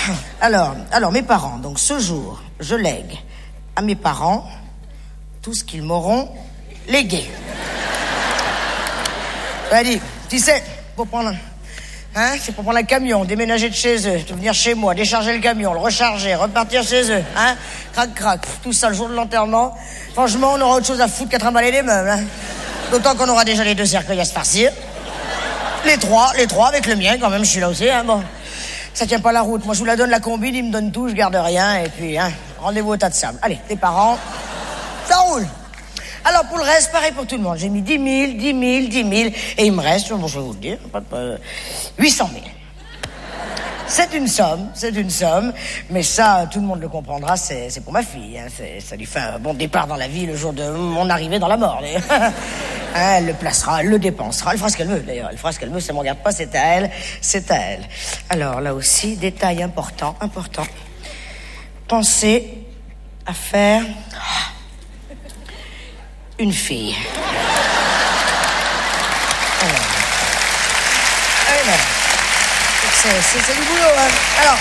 Alors, mes parents, donc ce jour, je lègue à mes parents tout ce qu'ils m'auront légué. Allez, tu sais, pour prendre... Hein, c'est pour prendre un camion, déménager de chez eux, venir chez moi, décharger le camion, le recharger, repartir chez eux, hein, crac, tout ça le jour de l'enterrement. Franchement, on aura autre chose à foutre qu'à trimballer les meubles, hein. D'autant qu'on aura déjà les 2 cercueils à se farcir. Les trois avec le mien, quand même, je suis là aussi, hein, bon. Ça tient pas la route. Moi, je vous la donne, la combine, ils me donnent tout, je garde rien, et puis, hein, rendez-vous au tas de sable. Allez, tes parents, ça roule. Alors, pour le reste, pareil pour tout le monde. J'ai mis 10 000, et il me reste, bon, je vais vous le dire, 800 000. C'est une somme, mais ça, tout le monde le comprendra, c'est pour ma fille, hein. Ça lui fait un bon départ dans la vie le jour de mon arrivée dans la mort. Elle le placera, elle le dépensera, elle fera ce qu'elle veut, d'ailleurs. Elle fera ce qu'elle veut, ça ne me regarde pas, c'est à elle. Alors, là aussi, détail important. Pensez à faire... une fille. C'est du boulot, hein. Alors,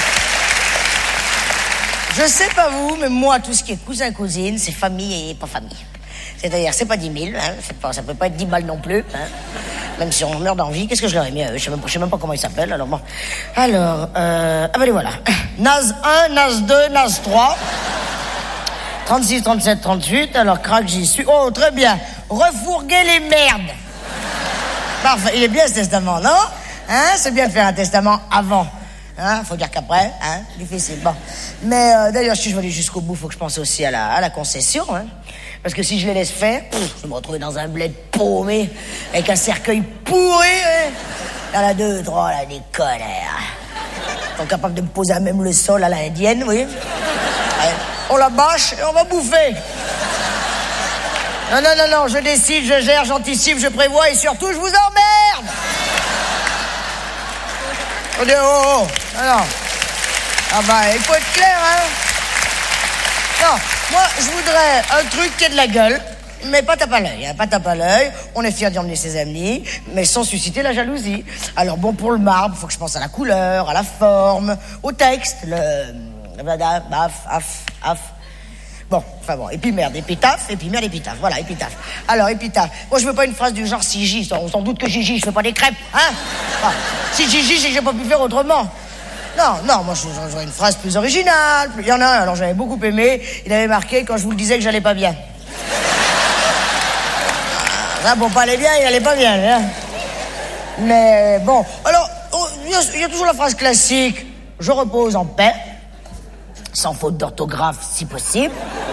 je sais pas vous, mais moi, tout ce qui est cousin-cousine, c'est famille et pas famille. C'est-à-dire, c'est pas 10 000, hein, ça peut pas être 10 balles non plus, hein. Même si on meurt d'envie, qu'est-ce que je leur ai mis à eux? Je sais même pas comment ils s'appellent, alors bon. Alors, les voilà. Naz 1, Naz 2, Naz 3. 36, 37, 38, alors crac, j'y suis. Oh, très bien. Refourguer les merdes. Parfait, il est bien ce testament, non? Hein, c'est bien de faire un testament avant. Hein, faut dire qu'après, hein, difficile. Bon. Mais d'ailleurs, si je veux aller jusqu'au bout, faut que je pense aussi à la concession, hein. Parce que si je les laisse faire, je vais me retrouver dans un bled paumé, avec un cercueil pourri, hein. Il y en a 2, 3, là, des connards. Ils sont capables de me poser à même le sol à la indienne, vous voyez? On la bâche et on va bouffer. Non, je décide, je gère, j'anticipe, je prévois et surtout, je vous emmerde. On dit, oh. Alors. Ah bah, il faut être clair, hein. Non, moi, je voudrais un truc qui ait de la gueule, mais pas tape à l'œil, hein, pas tape à l'œil. On est fiers d'y emmener ses amis, mais sans susciter la jalousie. Alors bon, pour le marbre, faut que je pense à la couleur, à la forme, au texte, Bon, et puis merde, épitaphe, voilà, épitaphe. Alors, épitaphe. Moi, je veux pas une phrase du genre si J, on s'en doute que Gigi, je fais pas des crêpes, hein. Enfin, si Gigi, c'est que j'ai pas pu faire autrement. Non, moi, j'aurais une phrase plus originale. Il y en a un, alors j'avais beaucoup aimé, il avait marqué quand je vous le disais que j'allais pas bien. Ça, pour pas aller bien, il allait pas bien, hein. Mais bon, alors, il y a toujours la phrase classique, je repose en paix. Sans faute d'orthographe, si possible.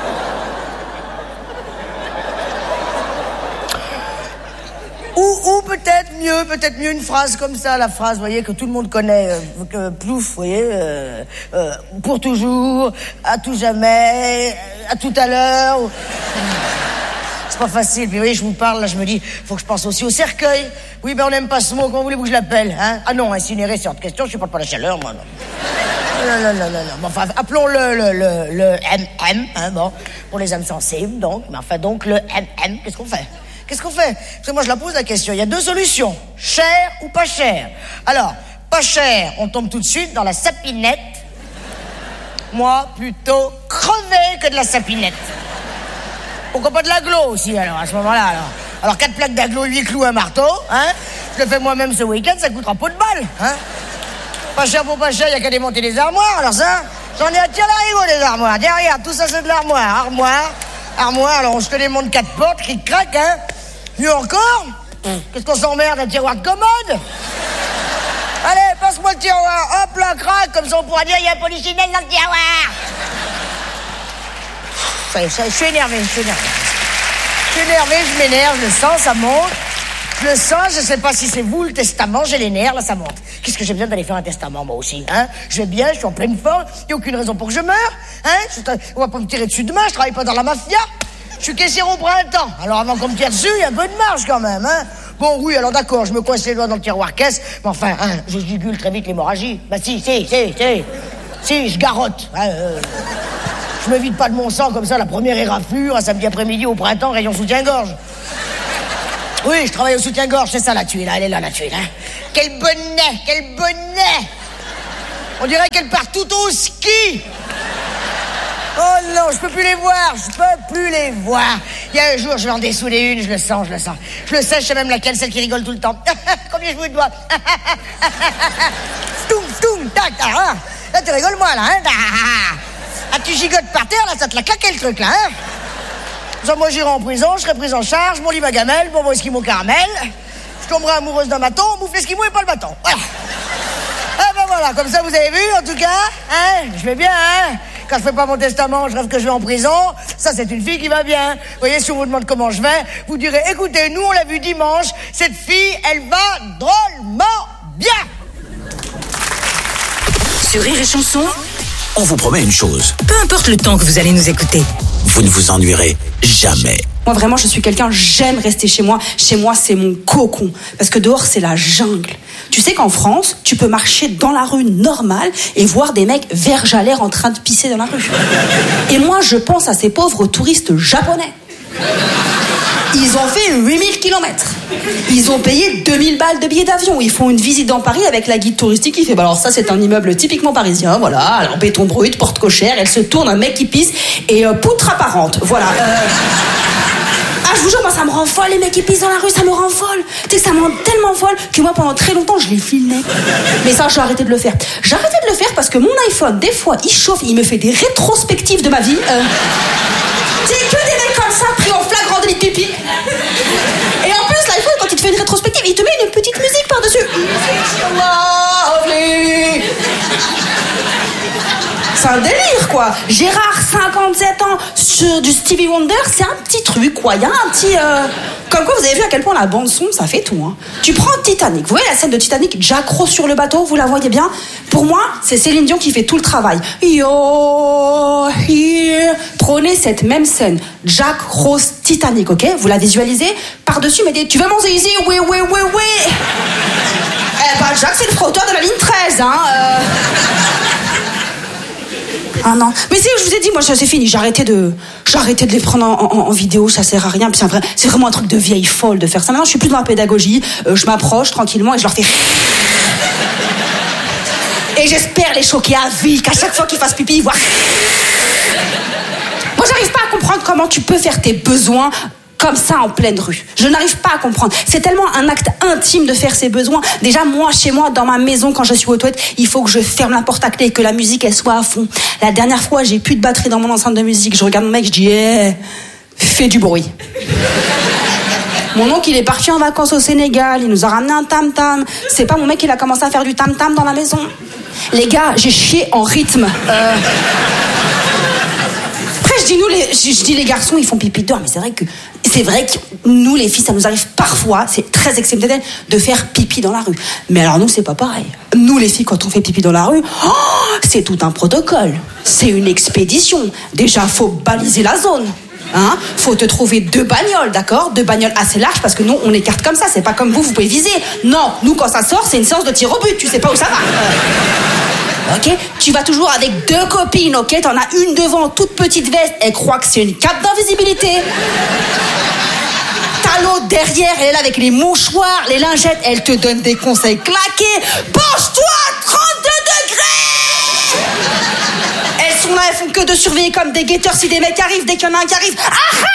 Ou peut-être mieux une phrase comme ça, la phrase, vous voyez, que tout le monde connaît, plouf, vous voyez, pour toujours, à tout jamais, à tout à l'heure. C'est pas facile, puis vous voyez, je vous parle, là, je me dis, faut que je pense aussi au cercueil. Oui, ben on n'aime pas ce mot, comment voulez-vous que je l'appelle, hein? Ah non, incinérer, c'est hors de question, je supporte pas la chaleur, moi, non. Non. Bon, enfin, appelons-le le MM, hein, bon, pour les âmes sensibles, donc. Mais enfin, donc, le MM, qu'est-ce qu'on fait? Parce que moi, je la pose la question. Il y a 2 solutions. Cher ou pas cher? Alors, pas cher, on tombe tout de suite dans la sapinette. Moi, plutôt crevé que de la sapinette. Pourquoi pas de l'agglo aussi, alors, à ce moment-là, alors? Alors, 4 plaques d'agglo, 8 clous, un marteau, hein? Je le fais moi-même ce week-end, ça coûtera pas de balle, hein? Pas cher pour pas cher, il n'y a qu'à démonter les armoires, alors ça, j'en ai à tirer l'arigot, les armoires. Tiens, regarde, tout ça, c'est de l'armoire. Armoire, alors je te démonte 4 portes, cric-crac, hein. Mieux encore, qu'est-ce qu'on s'emmerde, un tiroir de commode? Allez, passe-moi le tiroir, hop là, crac, comme ça on pourra dire, il y a un polichinelle dans le tiroir. Je suis énervé, je m'énerve, je le sens, ça monte. Je le sens, je sais pas si c'est vous, le testament, j'ai les nerfs, là, ça monte. Qu'est-ce que j'ai besoin d'aller faire un testament, moi aussi, hein? Je vais bien, je suis en pleine forme, il n'y a aucune raison pour que je meure, hein? On va pas me tirer dessus demain, je travaille pas dans la mafia. Je suis caissière au printemps, alors avant qu'on me tire dessus, il y a un peu de marge quand même, hein? Bon, oui, alors d'accord, je me coince les doigts dans le tiroir caisse, mais enfin, hein, je jugule très vite l'hémorragie. Bah si, je garotte, hein, je me vide pas de mon sang comme ça, la première éraflure, un samedi après-midi au printemps, rayon soutien-gorge. Oui, je travaille au soutien-gorge, c'est ça la tuile, là, elle est là, la tuile, hein. Quel bonnet! On dirait qu'elles partent tout au ski. Oh non, je peux plus les voir, je peux plus les voir. Il y a un jour, je vais en dessouler une, je le sens. Je le sais, je sais même laquelle, celle qui rigole tout le temps. Combien je vous dois? Ftoum, ftoum, tac, ah. Là, tu rigoles, moi, là, hein. Ah, tu gigotes par terre, là, ça te l'a claqué, le truc, là, hein. Genre, moi, j'irai en prison, je serai prise en charge, mon lit, ma gamelle, bon, mon esquimau caramel. Je tomberai amoureuse d'un bâton, on bouffe l'esquimau et pas le bâton. Voilà. Ah, ben voilà, comme ça, vous avez vu, en tout cas, hein. Je vais bien, hein. Quand je fais pas mon testament, je rêve que je vais en prison. Ça, c'est une fille qui va bien. Vous voyez, si on vous demande comment je vais, vous direz, écoutez, nous, on l'a vu dimanche, cette fille, elle va drôlement bien. Sur Rire et Chanson, on vous promet une chose. peu importe le temps que vous allez nous écouter. Vous ne vous ennuierez jamais. Moi, vraiment, je suis quelqu'un, j'aime rester chez moi. Chez moi, c'est mon cocon. Parce que dehors, c'est la jungle. Tu sais qu'en France, tu peux marcher dans la rue normale et voir des mecs verge à l'air en train de pisser dans la rue. Et moi, je pense à ces pauvres touristes japonais. Ils ont fait 8000 km. Ils ont payé 2000 balles de billets d'avion. Ils font une visite dans Paris avec la guide touristique qui fait, bah alors ça, c'est un immeuble typiquement parisien, voilà. Alors, béton brut, porte cochère, elle se tourne, un mec qui pisse et poutre apparente. Voilà. Ah, je vous jure, moi, ça me rend folle, les mecs qui pissent dans la rue, ça me rend folle. Tu sais, ça me rend tellement folle que moi, pendant très longtemps, je les filmais. Mais ça, j'ai arrêté de le faire. J'ai arrêté de le faire parce que mon iPhone, des fois, il chauffe, il me fait des rétrospectives de ma vie. C'est que des mecs comme ça, pris en flagrant délit de pipi. Et en plus, l'iPhone, quand il te fait une rétrospective, il te met une petite musique par-dessus. Lovely. C'est un délire, quoi. Gérard, 57 ans, sur du Stevie Wonder, c'est un petit truc, quoi. Il y a un petit... Comme quoi, vous avez vu à quel point la bande-son, ça fait tout, hein. Tu prends Titanic. Vous voyez la scène de Titanic, Jack Rose sur le bateau, vous la voyez bien? Pour moi, c'est Céline Dion qui fait tout le travail. You're here. Prenez cette même scène, Jack Rose Titanic, ok? Vous la visualisez? Par-dessus, mettez, tu veux mon zizi? Oui, oui, oui, oui. Eh ben, Jack, c'est le frotteur de la ligne 13, hein. Ah non, mais c'est, je vous ai dit, moi, ça c'est fini. J'ai arrêté de les prendre en vidéo, ça sert à rien. Puis c'est vraiment un truc de vieille folle de faire ça. Maintenant, je suis plus dans la pédagogie. Je m'approche tranquillement et je leur fais. Et j'espère les choquer à vie, qu'à chaque fois qu'ils fassent pipi, ils voient. Moi, j'arrive pas à comprendre comment tu peux faire tes besoins comme ça en pleine rue. Je n'arrive pas à comprendre. C'est tellement un acte intime de faire ses besoins. Déjà, moi, chez moi, dans ma maison, quand je suis aux toilettes, il faut que je ferme la porte à clé et que la musique, elle soit à fond. La dernière fois, j'ai plus de batterie dans mon enceinte de musique. Je regarde mon mec, je dis, fais du bruit. Mon oncle, il est parti en vacances au Sénégal. Il nous a ramené un tam-tam. C'est pas mon mec, il a commencé à faire du tam-tam dans la maison. Les gars, j'ai chié en rythme. Après, je dis les garçons, ils font pipi dehors, mais c'est vrai que nous, les filles, ça nous arrive parfois, c'est très exceptionnel, de faire pipi dans la rue. Mais alors nous, c'est pas pareil. Nous, les filles, quand on fait pipi dans la rue, c'est tout un protocole. C'est une expédition. Déjà, faut baliser la zone. Hein, faut te trouver 2 bagnoles, d'accord? 2 bagnoles assez larges parce que nous, on écarte comme ça. C'est pas comme vous pouvez viser. Non, nous, quand ça sort, c'est une séance de tir au but. Tu sais pas où ça va. Ok, tu vas toujours avec 2 copines, ok? T'en as une devant, toute petite veste, elle croit que c'est une cape d'invisibilité. T'as l'autre derrière, elle est là avec les mouchoirs, les lingettes, elle te donne des conseils claqués. Penche-toi, 32 degrés! Elles sont là, elles font que de surveiller comme des guetteurs si des mecs arrivent, dès qu'il y en a un qui arrive.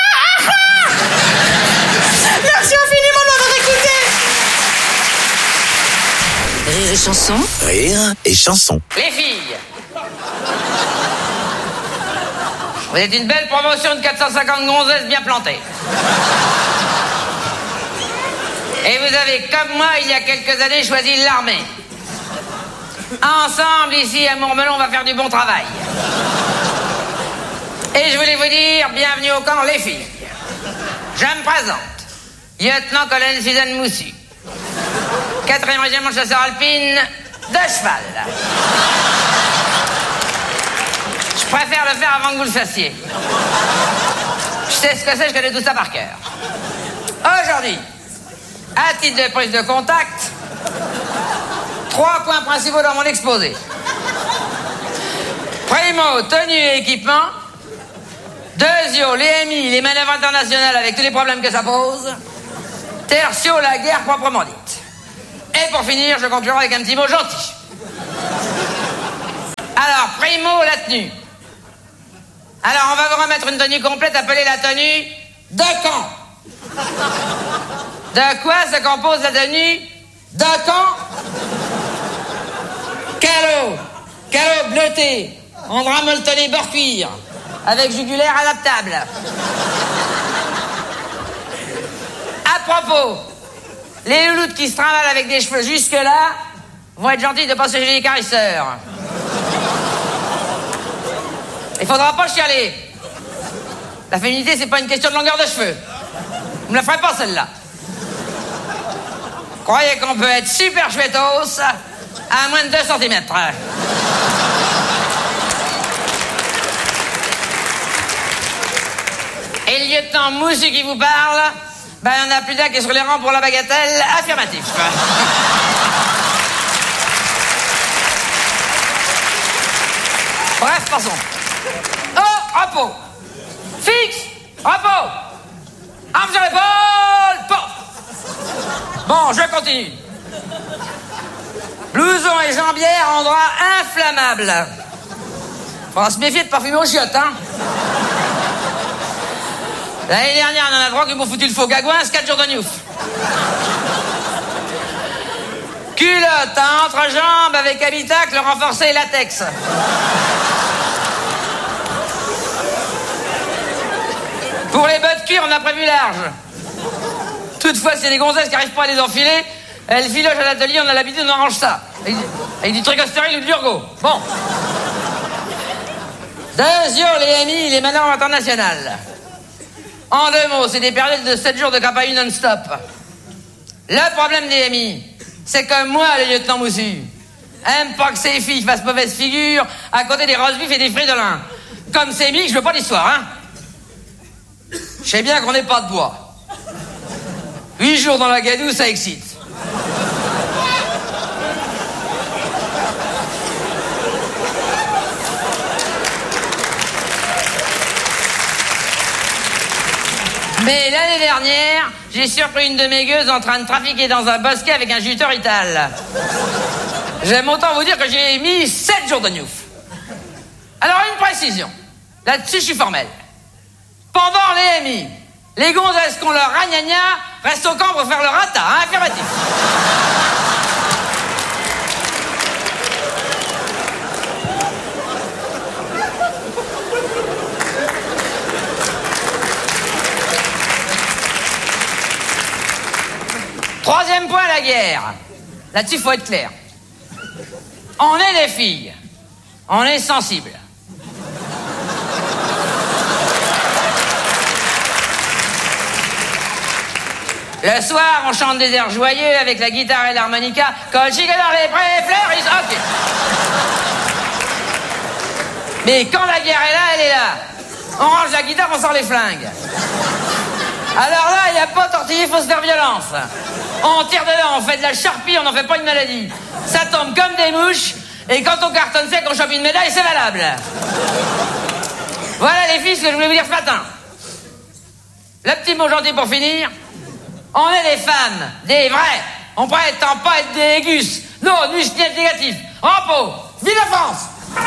Merci infiniment de m'avoir écouté. Rire et Chanson. Rire et Chanson. Les filles, vous êtes une belle promotion de 450 gonzesses bien plantées. Et vous avez, comme moi, il y a quelques années, choisi l'armée. Ensemble, ici, à Mourmelon, on va faire du bon travail. Et je voulais vous dire, bienvenue au camp, les filles. Je me présente. Lieutenant-colonel Suzanne Moussu. 4e régiment de chasseurs alpines de cheval. Je préfère le faire avant que vous le fassiez. Je sais ce que c'est, je connais tout ça par cœur. Aujourd'hui, à titre de prise de contact, 3 points principaux dans mon exposé. Primo, tenue et équipement. Deuxio, les MI, les manœuvres internationales avec tous les problèmes que ça pose. Tertio, la guerre proprement dite. Et pour finir, je conclurai avec un petit mot gentil. tenue. Alors, on va vous remettre une tenue complète appelée la tenue de camp. De quoi se compose la tenue de camp? Calot bleuté, en drap molletonné bord cuir, avec jugulaire adaptable. À propos, les louloutes qui se trimballent avec des cheveux jusque-là vont être gentilles de passer chez les caresseurs. Il faudra pas chialer. La féminité, c'est pas une question de longueur de cheveux. Vous me la ferez pas, celle-là. Croyez qu'on peut être super chouettos à moins de 2 cm. Et le lieutenant Moussu qui vous parle, ben il y en a plus d'un qui est sur les rangs pour la bagatelle. Affirmatif. Bref, passons. Oh, repos. Fixe, repos. Arme sur l'épaule, paf. Bon, je continue. Blouson et jambière en drap inflammable. Faudra se méfier de parfumer aux chiottes, hein. L'année dernière, on en a 3 qui m'ont foutu le faux gagouin, 4 jours de newf. Culotte à entrejambe avec habitacle renforcé latex. Pour les bottes cuir, on a prévu large. Toutefois, si les gonzesses qui n'arrivent pas à les enfiler, elles filochent à l'atelier, on a l'habitude, on arrange ça. Avec du tricostérile ou de l'urgo. Bon. Sur les amis, les manœuvres internationales. En 2 mots, c'est des périodes de 7 jours de campagne non-stop. Le problème des amis, c'est que moi, le lieutenant Moussu, aime pas que ces filles fassent mauvaise figure à côté des roast-beef et des fruits de lin. Comme c'est mis, je veux pas d'histoire, hein. Je sais bien qu'on n'est pas de bois. 8 jours dans la gadoue, ça excite. Mais l'année dernière, j'ai surpris une de mes gueuses en train de trafiquer dans un bosquet avec un juteur ital. J'aime autant vous dire que j'ai mis 7 jours de newf. Alors, une précision. Là-dessus, je suis formel. Pendant les MI, les gonzesses qu'on leur ragnagna restent au camp pour faire le rata, hein, affirmatif. Troisième point, la guerre. Là-dessus, il faut être clair. On est des filles. On est sensibles. Le soir, on chante des airs joyeux avec la guitare et l'harmonica. Colchique dans les prés, fleurs, ok. Mais quand la guerre est là, elle est là. On range la guitare, on sort les flingues. Alors là, il n'y a pas tortillé, il faut se faire violence. On tire dedans, on fait de la charpie, on n'en fait pas une maladie. Ça tombe comme des mouches, et quand on cartonne sec, on chope une médaille, c'est valable. Voilà les filles, ce que je voulais vous dire ce matin. Le petit mot gentil pour finir. On est des femmes, des vraies. On prétend pas être des gus. Non, ni négatif. Repos. Vive la France!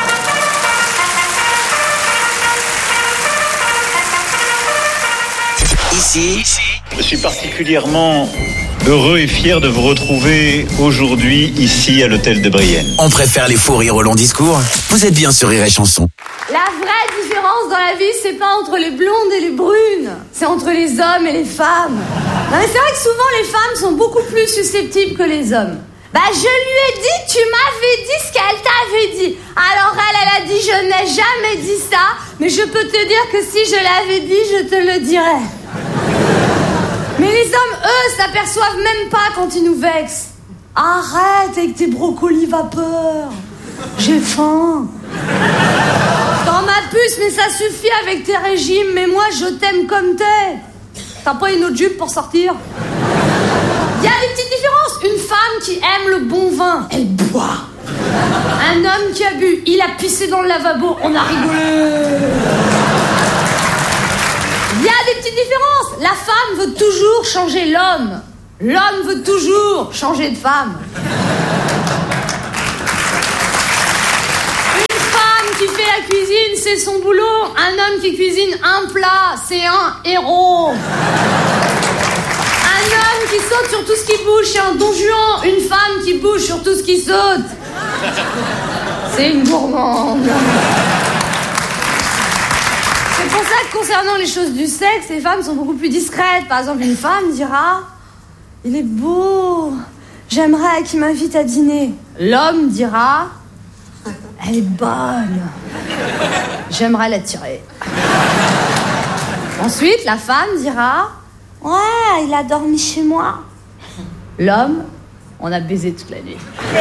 Ici, je suis particulièrement heureux et fier de vous retrouver aujourd'hui ici à l'hôtel de Brienne. on préfère les fous rires au long discours. Vous êtes bien sur Rire et Chanson. La vraie différence dans la vie, c'est pas entre les blondes et les brunes, c'est entre les hommes et les femmes. Non mais c'est vrai que souvent les femmes sont beaucoup plus susceptibles que les hommes. Bah je lui ai dit, tu m'avais dit ce qu'elle t'avait dit. Alors elle a dit, je n'ai jamais dit ça, mais je peux te dire que si je l'avais dit, je te le dirais. Mais les hommes, eux, s'aperçoivent même pas quand ils nous vexent. Arrête avec tes brocolis vapeur. J'ai faim. Dans ma puce, mais ça suffit avec tes régimes. Mais moi, je t'aime comme t'es. T'as pas une autre jupe pour sortir? Il y a des petites différences. Une femme qui aime le bon vin, elle boit. Un homme qui a bu, il a pissé dans le lavabo, on a rigolé. Il y a des petites différences. La femme veut toujours changer l'homme. L'homme veut toujours changer de femme. Une femme qui fait la la cuisine, c'est son boulot. Un homme qui cuisine un plat, c'est un héros. Un homme qui saute sur tout ce qui bouge, c'est un don Juan. Une femme qui bouge sur tout ce qui saute, c'est une gourmande. C'est pour ça que concernant les choses du sexe, les femmes sont beaucoup plus discrètes. Par exemple, une femme dira « Il est beau, j'aimerais qu'il m'invite à dîner. » L'homme dira « Elle est bonne, j'aimerais l'attirer. » Ensuite, la femme dira « Ouais, il a dormi chez moi. » L'homme, on a baisé toute la nuit.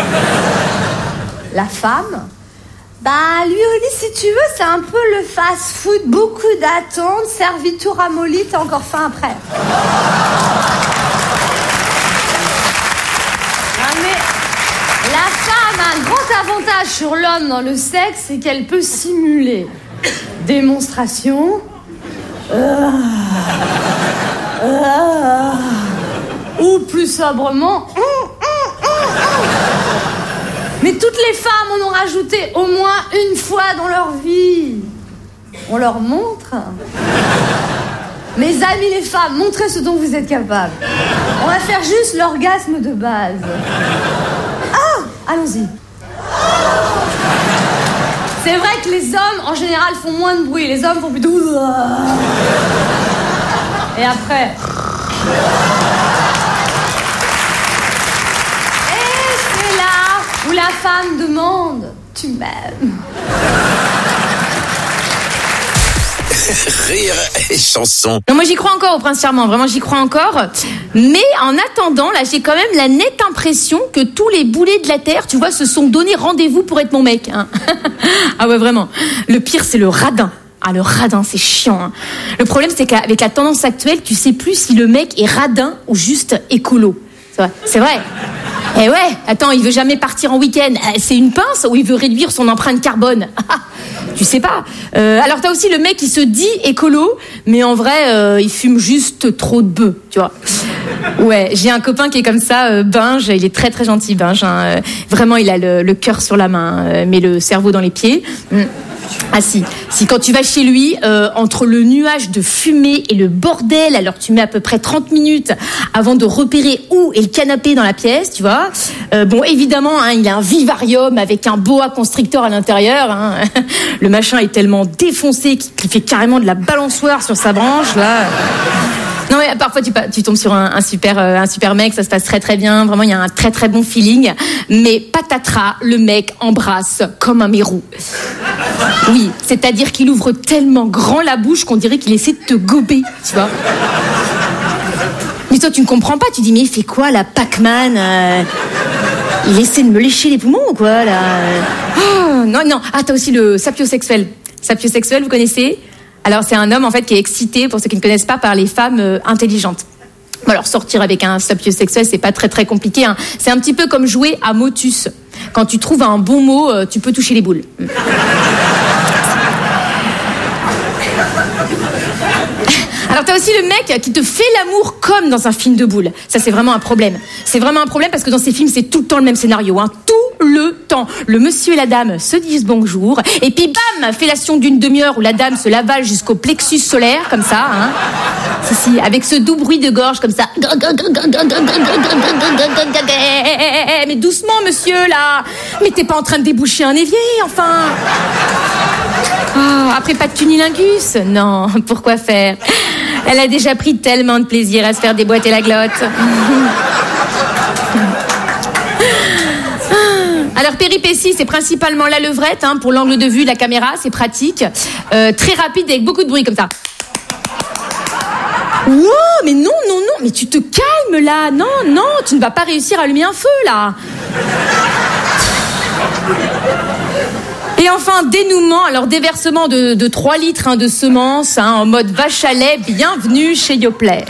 La femme, bah lui au lit, si tu veux, c'est un peu le fast-food, beaucoup d'attentes, servi tout ramolli, t'as encore faim après. Mais la femme a un grand avantage sur l'homme dans le sexe, c'est qu'elle peut simuler. Démonstration. Ou plus sobrement. Mais toutes les femmes en ont rajouté au moins une fois dans leur vie. On leur montre. Mes amis les femmes, montrez ce dont vous êtes capables. On va faire juste l'orgasme de base. Ah, allons-y. C'est vrai que les hommes, en général, font moins de bruit. Les hommes font plutôt... Et après... Où la femme demande « Tu m'aimes ?» Rire et chanson. Non, moi j'y crois encore au prince charmant, vraiment j'y crois encore. Mais en attendant, là j'ai quand même la nette impression que tous les boulets de la terre, tu vois, se sont donné rendez-vous pour être mon mec. Hein. Ah ouais, vraiment. Le pire, c'est le radin. Ah, le radin, c'est chiant. Hein. Le problème, c'est qu'avec la tendance actuelle, tu sais plus si le mec est radin ou juste écolo. C'est vrai. Eh ouais, attends, il veut jamais partir en week-end. C'est une pince ou il veut réduire son empreinte carbone? Tu sais pas. Alors t'as aussi le mec qui se dit écolo, mais en vrai, il fume juste trop de bœufs, tu vois. Ouais, j'ai un copain qui est comme ça, Binge, il est très très gentil, Binge. Hein. Vraiment, il a le cœur sur la main, mais le cerveau dans les pieds. Ah si quand tu vas chez lui, entre le nuage de fumée et le bordel, alors tu mets à peu près 30 minutes avant de repérer où est le canapé dans la pièce, tu vois. Bon, évidemment, hein, il a un vivarium avec un boa constrictor à l'intérieur. Hein. Le machin est tellement défoncé qu'il fait carrément de la balançoire sur sa branche, là. Non mais parfois tu tombes sur un super mec, ça se passe très très bien, vraiment il y a un très très bon feeling, mais patatras, le mec embrasse comme un mérou. Oui, c'est-à-dire qu'il ouvre tellement grand la bouche qu'on dirait qu'il essaie de te gober, tu vois. Mais toi tu ne comprends pas, tu dis mais il fait quoi là, Pac-Man il essaie de me lécher les poumons ou quoi là? Oh, non, ah t'as aussi le sapiosexuel. Sapiosexuel, vous connaissez? Alors c'est un homme en fait qui est excité, pour ceux qui ne connaissent pas, par les femmes intelligentes. Alors sortir avec un sapiosexuel, c'est pas très très compliqué. Hein. C'est un petit peu comme jouer à Motus. Quand tu trouves un bon mot, tu peux toucher les boules. Alors t'as aussi le mec qui te fait l'amour comme dans un film de boule. Ça c'est vraiment un problème. C'est vraiment un problème parce que dans ces films c'est tout le temps le même scénario. Hein. Tout le temps. Le monsieur et la dame se disent bonjour et puis bam, fellation d'une demi-heure où la dame se l'avale jusqu'au plexus solaire comme ça. Hein. Si, avec ce doux bruit de gorge comme ça. Mais doucement monsieur là. Mais t'es pas en train de déboucher un évier enfin. Oh, après pas de cunilingus? Non, pourquoi faire? Elle a déjà pris tellement de plaisir à se faire déboîter la glotte. Alors péripétie, c'est principalement la levrette, hein, pour l'angle de vue de la caméra, c'est pratique. Très rapide avec beaucoup de bruit comme ça. Wow, mais non, mais tu te calmes là. Non, tu ne vas pas réussir à allumer un feu là. Et enfin, dénouement, alors déversement de 3 litres hein, de semences, hein, en mode vache à lait, bienvenue chez Yoplait.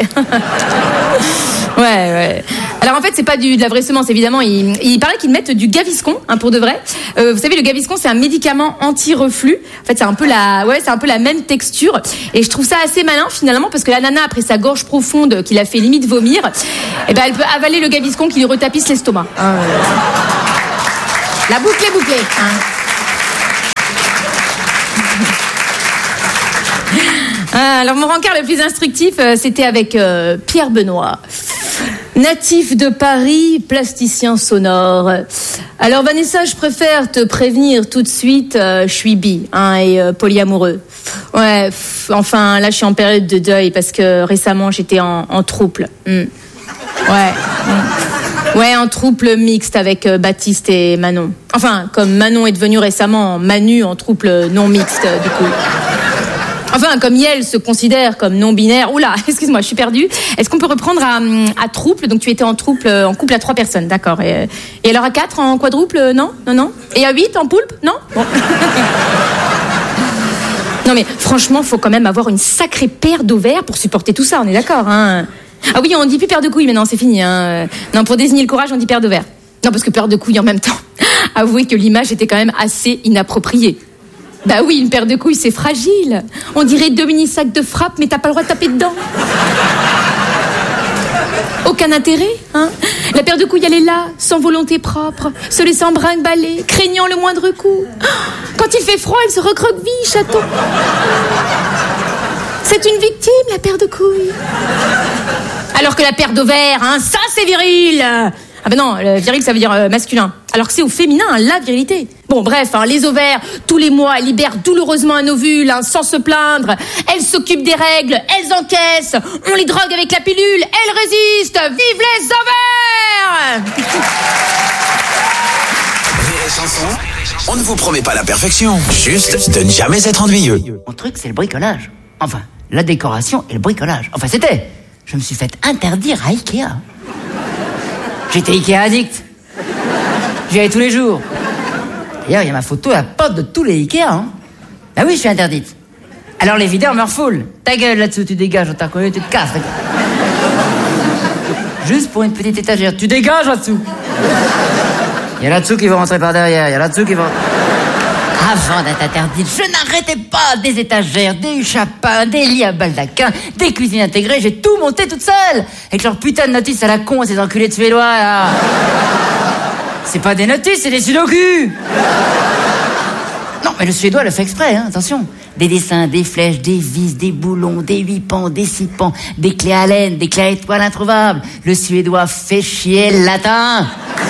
Ouais. Alors en fait, c'est pas de la vraie semence, évidemment. Il paraît qu'ils mettent du Gaviscon, hein, pour de vrai. Vous savez, le Gaviscon, c'est un médicament anti-reflux. En fait, c'est un peu la même texture. Et je trouve ça assez malin, finalement, parce que la nana, après sa gorge profonde, qui l'a fait limite vomir, eh ben, elle peut avaler le Gaviscon qui lui retapisse l'estomac. La boucle est bouclée. Hein. Alors mon rencard le plus instructif, c'était avec Pierre Benoît. Natif de Paris, plasticien sonore. Alors Vanessa, je préfère te prévenir tout de suite, je suis bi et polyamoureux. Ouais, enfin là je suis en période de deuil parce que récemment j'étais en trouble. Ouais, en trouble mixte avec Baptiste et Manon. Enfin, comme Manon est devenue récemment Manu en trouble non mixte du coup. Enfin, comme Yel se considère comme non-binaire. Oula, excuse-moi, je suis perdue. Est-ce qu'on peut reprendre à trouble? Donc tu étais en couple à 3 personnes, d'accord. Et alors à 4 en quadruple? Non. Et à 8 en poulpe? Non. Bon. Non mais franchement, faut quand même avoir une sacrée paire d'ovaires pour supporter tout ça, on est d'accord, hein? Ah oui, on dit plus paire de couilles maintenant, c'est fini, hein. Non, pour désigner le courage, on dit paire d'ovaires. Non, parce que paire de couilles en même temps. Avouez que l'image était quand même assez inappropriée. Bah oui, une paire de couilles, c'est fragile. On dirait 2 mini-sacs de frappe, mais t'as pas le droit de taper dedans. Aucun intérêt, hein. La paire de couilles, elle est là, sans volonté propre, se laissant brinque-baller, craignant le moindre coup. Quand il fait froid, elle se recroqueville, chaton. C'est une victime, la paire de couilles. Alors que la paire d'ovaires, hein, ça c'est viril. Ah ben non, viril ça veut dire masculin. Alors que c'est au féminin, la virilité. Bon bref, les ovaires, tous les mois, elles libèrent douloureusement un ovule, sans se plaindre. Elles s'occupent des règles, elles encaissent. On les drogue avec la pilule, elles résistent. Vive les ovaires! Rire et chanson, on ne vous promet pas la perfection, juste de ne jamais être ennuyeux. Mon truc, c'est le bricolage. Enfin, la décoration et le bricolage. Enfin, c'était. Je me suis fait interdire à Ikea. J'étais Ikea addict. J'y allais tous les jours. D'ailleurs, il y a ma photo à la porte de tous les Ikea, hein. Ah oui, je suis interdite. Alors les videurs me refoulent. Ta gueule là-dessous, tu dégages, on t'a reconnu, tu te casses. Juste pour une petite étagère, tu dégages là-dessous. Il y a là-dessous qui vont rentrer par derrière, il y a là-dessous qui vont... Avant d'être interdite, je n'arrêtais pas. Des étagères, des chapins, des lits à baldaquin, des cuisines intégrées, j'ai tout monté toute seule. Avec leur putain de notice à la con, ces enculés de Suédois, là. C'est pas des notices, c'est des sudoku. Non, mais le Suédois le fait exprès, hein, attention. Des dessins, des flèches, des vis, des boulons, des 8 pans, des 6 pans, des clés à laine, des clés à étoiles introuvables. Le Suédois fait chier le latin.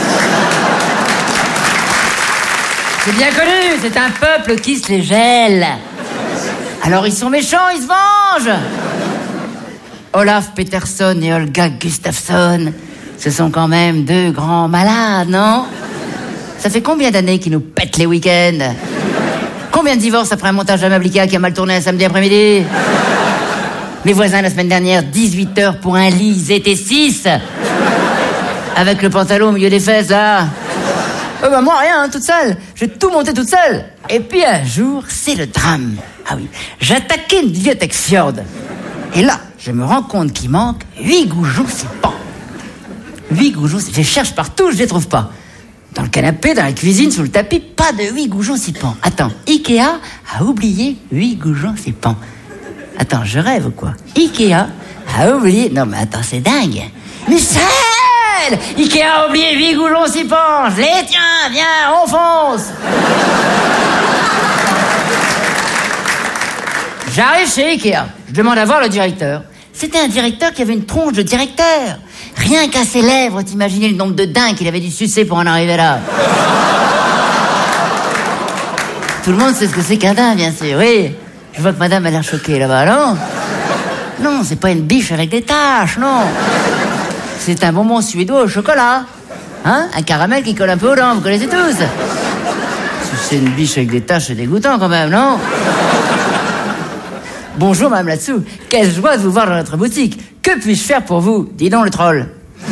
C'est bien connu, c'est un peuple qui se les gèle. Alors ils sont méchants, ils se vengent. Olaf Peterson et Olga Gustafsson, ce sont quand même 2 grands malades, non? Ça fait combien d'années qu'ils nous pètent les week-ends? Combien de divorces après un montage à meuble Ikea qui a mal tourné un samedi après-midi? Mes voisins la semaine dernière, 18 heures pour un lit, ils étaient 6. Avec le pantalon au milieu des fesses, là. Moi rien, toute seule. J'ai tout monté toute seule. Et puis un jour, c'est le drame. Ah oui, j'attaquais une bibliothèque Fjord. Et là, je me rends compte qu'il manque 8 goujons sipans. 8 goujons, je cherche partout, je les trouve pas. Dans le canapé, dans la cuisine, sous le tapis, pas de 8 goujons sipans. Attends, Ikea a oublié 8 goujons sipans. Attends, je rêve ou quoi? Ikea a oublié... Non mais attends, c'est dingue. Michel! Ikea a oublié 8 goujons sipans. Je les tiens, viens, on fonce. J'arrive chez Ikea. Je demande à voir le directeur. C'était un directeur qui avait une tronche de directeur. Rien qu'à ses lèvres, t'imaginais le nombre de dingues qu'il avait dû sucer pour en arriver là. Tout le monde sait ce que c'est qu'un dingue, bien sûr, oui. Je vois que madame a l'air choquée là-bas, non? Non, c'est pas une biche avec des taches, non. C'est un bonbon suédois au chocolat. Hein? Un caramel qui colle un peu aux dents, vous connaissez tous. Si c'est une biche avec des taches, c'est dégoûtant quand même, non? Bonjour, madame là-dessous. Quelle joie de vous voir dans notre boutique. Que puis-je faire pour vous? Dis donc, le troll.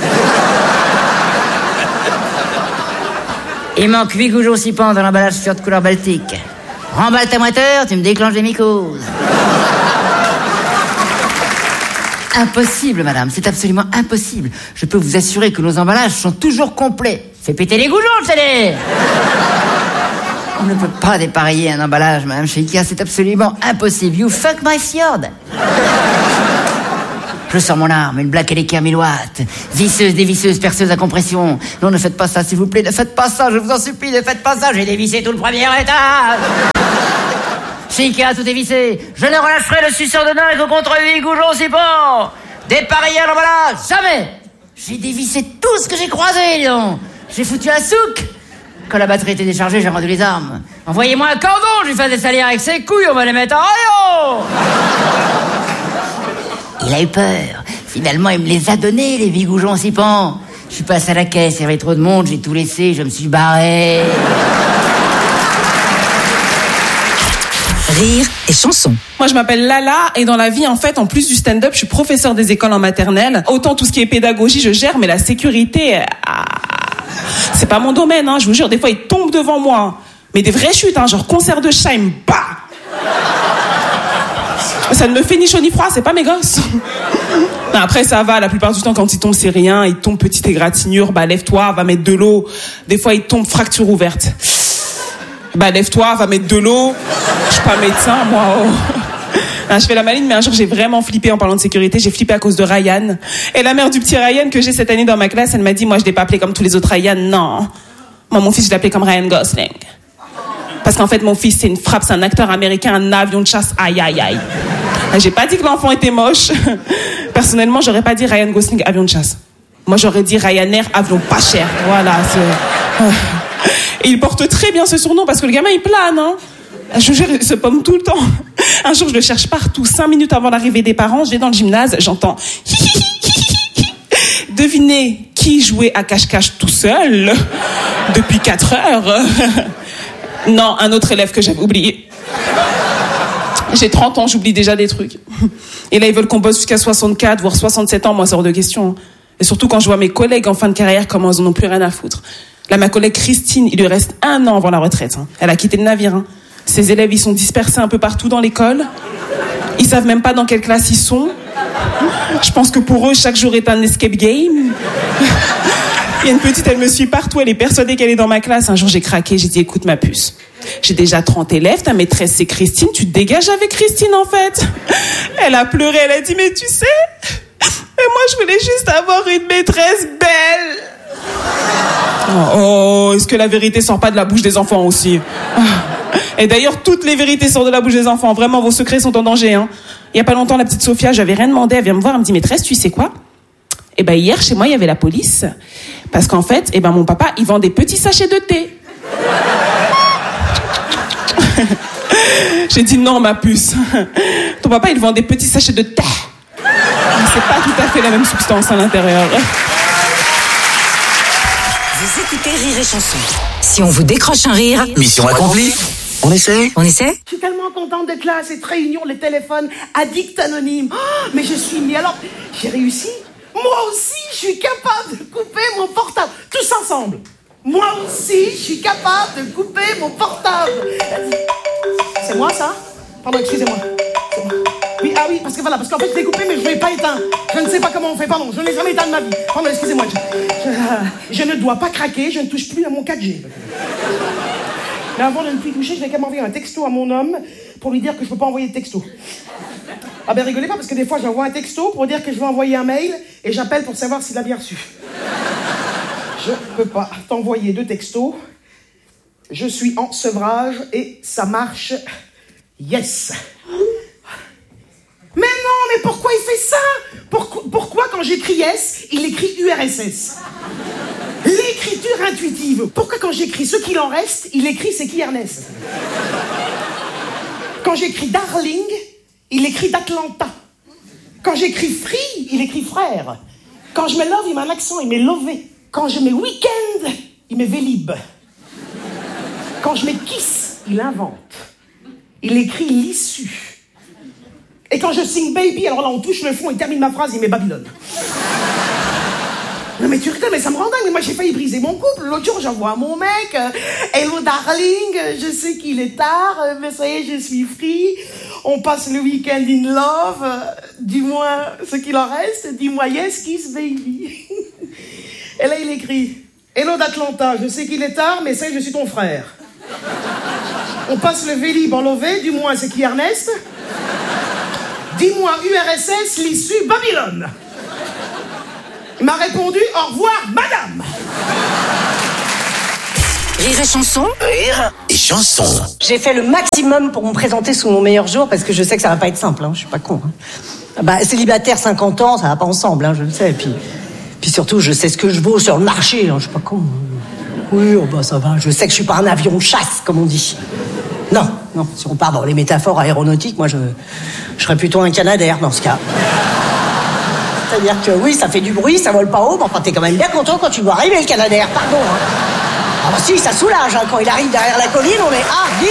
Il manque 8 goujons sipans dans l'emballage Fjord couleur baltique. Remballe ta moiteur, tu me déclenches des mycoses. Impossible, madame, c'est absolument impossible. Je peux vous assurer que nos emballages sont toujours complets. Fais péter les goujons, le télé. On ne peut pas dépareiller un emballage, madame, chez Ikea, c'est absolument impossible. You fuck my Fjord. Je sors mon arme, une Black Elika 1000 watts. Visseuse, dévisseuse, perceuse à compression. Non, ne faites pas ça, s'il vous plaît, ne faites pas ça, je vous en supplie, ne faites pas ça, j'ai dévissé tout le premier étage. Chez Ikea, tout est vissé. Je ne relâcherai le suceur de nain qu'au contre lui, goujon, cipant. Dépareillé à l'emballage, jamais. J'ai dévissé tout ce que j'ai croisé, dis donc. J'ai foutu un souk. Quand la batterie était déchargée, j'ai rendu les armes. Envoyez-moi un cordon, je lui fais des salières avec ses couilles, on va les mettre en rayon. Il a eu peur. Finalement, il me les a donnés, les bigoujons cipants. Je suis passé à la caisse, il y avait trop de monde, j'ai tout laissé, je me suis barré. Rire et chanson. Moi, je m'appelle Lala et dans la vie, en fait, en plus du stand-up, je suis professeure des écoles en maternelle. Autant tout ce qui est pédagogie, je gère, mais la sécurité, c'est pas mon domaine, hein. Je vous jure, des fois, ils tombent devant moi. Mais des vraies chutes, hein, genre concert de chat, ils me battent. Ça ne me fait ni chaud ni froid, c'est pas mes gosses. Non, après, ça va, la plupart du temps, quand ils tombent, c'est rien. Ils tombent petite égratignure, bah lève-toi, va mettre de l'eau. Des fois, ils tombent fracture ouverte. Bah lève-toi, va mettre de l'eau. Je suis pas médecin, moi. Oh. Je fais la maline, mais un jour, j'ai vraiment flippé en parlant de sécurité. J'ai flippé à cause de Ryan. Et la mère du petit Ryan que j'ai cette année dans ma classe, elle m'a dit, moi, je l'ai pas appelé comme tous les autres Ryan. Non. Moi, mon fils, je l'ai appelé comme Ryan Gosling. Parce qu'en fait, mon fils, c'est une frappe, c'est un acteur américain, un avion de chasse. Aïe, aïe, aïe. J'ai pas dit que l'enfant était moche. Personnellement, j'aurais pas dit Ryan Gosling, avion de chasse. Moi, j'aurais dit Ryanair, avion pas cher. Voilà. Et il porte très bien ce surnom parce que le gamin, il plane, hein. Je vous jure, il se pomme tout le temps. Un jour, je le cherche partout. 5 minutes avant l'arrivée des parents, je vais dans le gymnase, j'entends... Devinez qui jouait à cache-cache tout seul depuis 4 heures. Non, un autre élève que j'avais oublié. J'ai 30 ans, j'oublie déjà des trucs. Et là, ils veulent qu'on bosse jusqu'à 64, voire 67 ans, moi, c'est hors de question. Et surtout quand je vois mes collègues en fin de carrière, comment ils en ont plus rien à foutre. Là, ma collègue Christine, il lui reste 1 an avant la retraite. Hein. Elle a quitté le navire. Hein. Ses élèves, ils sont dispersés un peu partout dans l'école. Ils savent même pas dans quelle classe ils sont. Je pense que pour eux, chaque jour est un escape game. Il y a une petite, elle me suit partout, elle est persuadée qu'elle est dans ma classe. Un jour, j'ai craqué, j'ai dit, écoute ma puce, j'ai déjà 30 élèves, ta maîtresse c'est Christine, tu te dégages avec Christine en fait. Elle a pleuré, elle a dit, mais tu sais, mais moi je voulais juste avoir une maîtresse belle. Oh, est-ce que la vérité sort pas de la bouche des enfants aussi? Et d'ailleurs, toutes les vérités sortent de la bouche des enfants, vraiment, vos secrets sont en danger. Hein. Il y a pas longtemps, la petite Sophia, j'avais rien demandé, elle vient me voir, elle me dit, maîtresse, tu sais quoi? Et ben hier, chez moi, il y avait la police. Parce qu'en fait, mon papa, il vend des petits sachets de thé. J'ai dit non, ma puce. Ton papa, il vend des petits sachets de thé. C'est pas tout à fait la même substance à l'intérieur. Vous écoutez Rire et Chanson. Si on vous décroche un rire... Mission accomplie. On essaie? On essaie? Je suis tellement contente d'être là à cette réunion, les téléphones addicts anonymes. Oh, mais je suis... Mais alors, j'ai réussi. Moi aussi, je suis capable de couper mon portable. Tous ensemble. Moi aussi, je suis capable de couper mon portable. C'est moi, ça? Pardon, excusez-moi. C'est moi. Oui, ah oui, parce qu'en fait, je l'ai coupé, mais je ne l'ai pas éteint. Je ne sais pas comment on fait, pardon. Je ne l'ai jamais éteint de ma vie. Pardon, excusez-moi. Je ne dois pas craquer, je ne touche plus à mon 4G. Mais avant de ne plus toucher, je vais quand même envoyer un texto à mon homme pour lui dire que je ne peux pas envoyer de texto. Ah ben rigolez pas, parce que des fois j'envoie un texto pour dire que je vais envoyer un mail et j'appelle pour savoir s'il a bien reçu. Je peux pas t'envoyer de texto. Je suis en sevrage et ça marche. Yes. Mais non, mais pourquoi il fait ça? Pourquoi quand j'écris yes, il écrit URSS? L'écriture intuitive. Pourquoi quand j'écris ce qu'il en reste, il écrit c'est qui Ernest? Quand j'écris darling, il écrit d'Atlanta. Quand j'écris free, il écrit frère. Quand je mets love, il met un accent, il met lové. Quand je mets week-end, il met vélib. Quand je mets kiss, il invente. Il écrit l'issue. Et quand je sing baby, alors là on touche le fond, il termine ma phrase, il met Babylone. Non mais tu rigoles, mais ça me rend dingue, mais moi j'ai failli briser mon couple. L'autre jour j'envoie à mon mec, hello darling, je sais qu'il est tard, mais ça y est, je suis free. On passe le week-end in love, dis-moi ce qu'il en reste, dis-moi yes, kiss baby. Et là il écrit, hello d'Atlanta, je sais qu'il est tard, mais ça y est, je suis ton frère. On passe le vélib en lové, dis-moi c'est qui Ernest? Dis-moi URSS, l'issue Babylone. Il m'a répondu, au revoir, madame. Rire et chanson. Rire et chanson. J'ai fait le maximum pour me présenter sous mon meilleur jour parce que je sais que ça va pas être simple, hein. Je suis pas con. Hein. Bah, célibataire 50 ans, ça va pas ensemble, hein, je le sais. Puis surtout, je sais ce que je vaux sur le marché, hein, je suis pas con. Oui, oh bah ça va, je sais que je suis pas un avion de chasse, comme on dit. Non, si on part dans les métaphores aéronautiques, moi je serais plutôt un Canadair dans ce cas. C'est-à-dire que oui, ça fait du bruit, ça vole pas haut, mais enfin t'es quand même bien content quand tu vois arriver le Canadair, pardon. Hein. Ah bah si, ça soulage, hein, quand il arrive derrière la colline, on est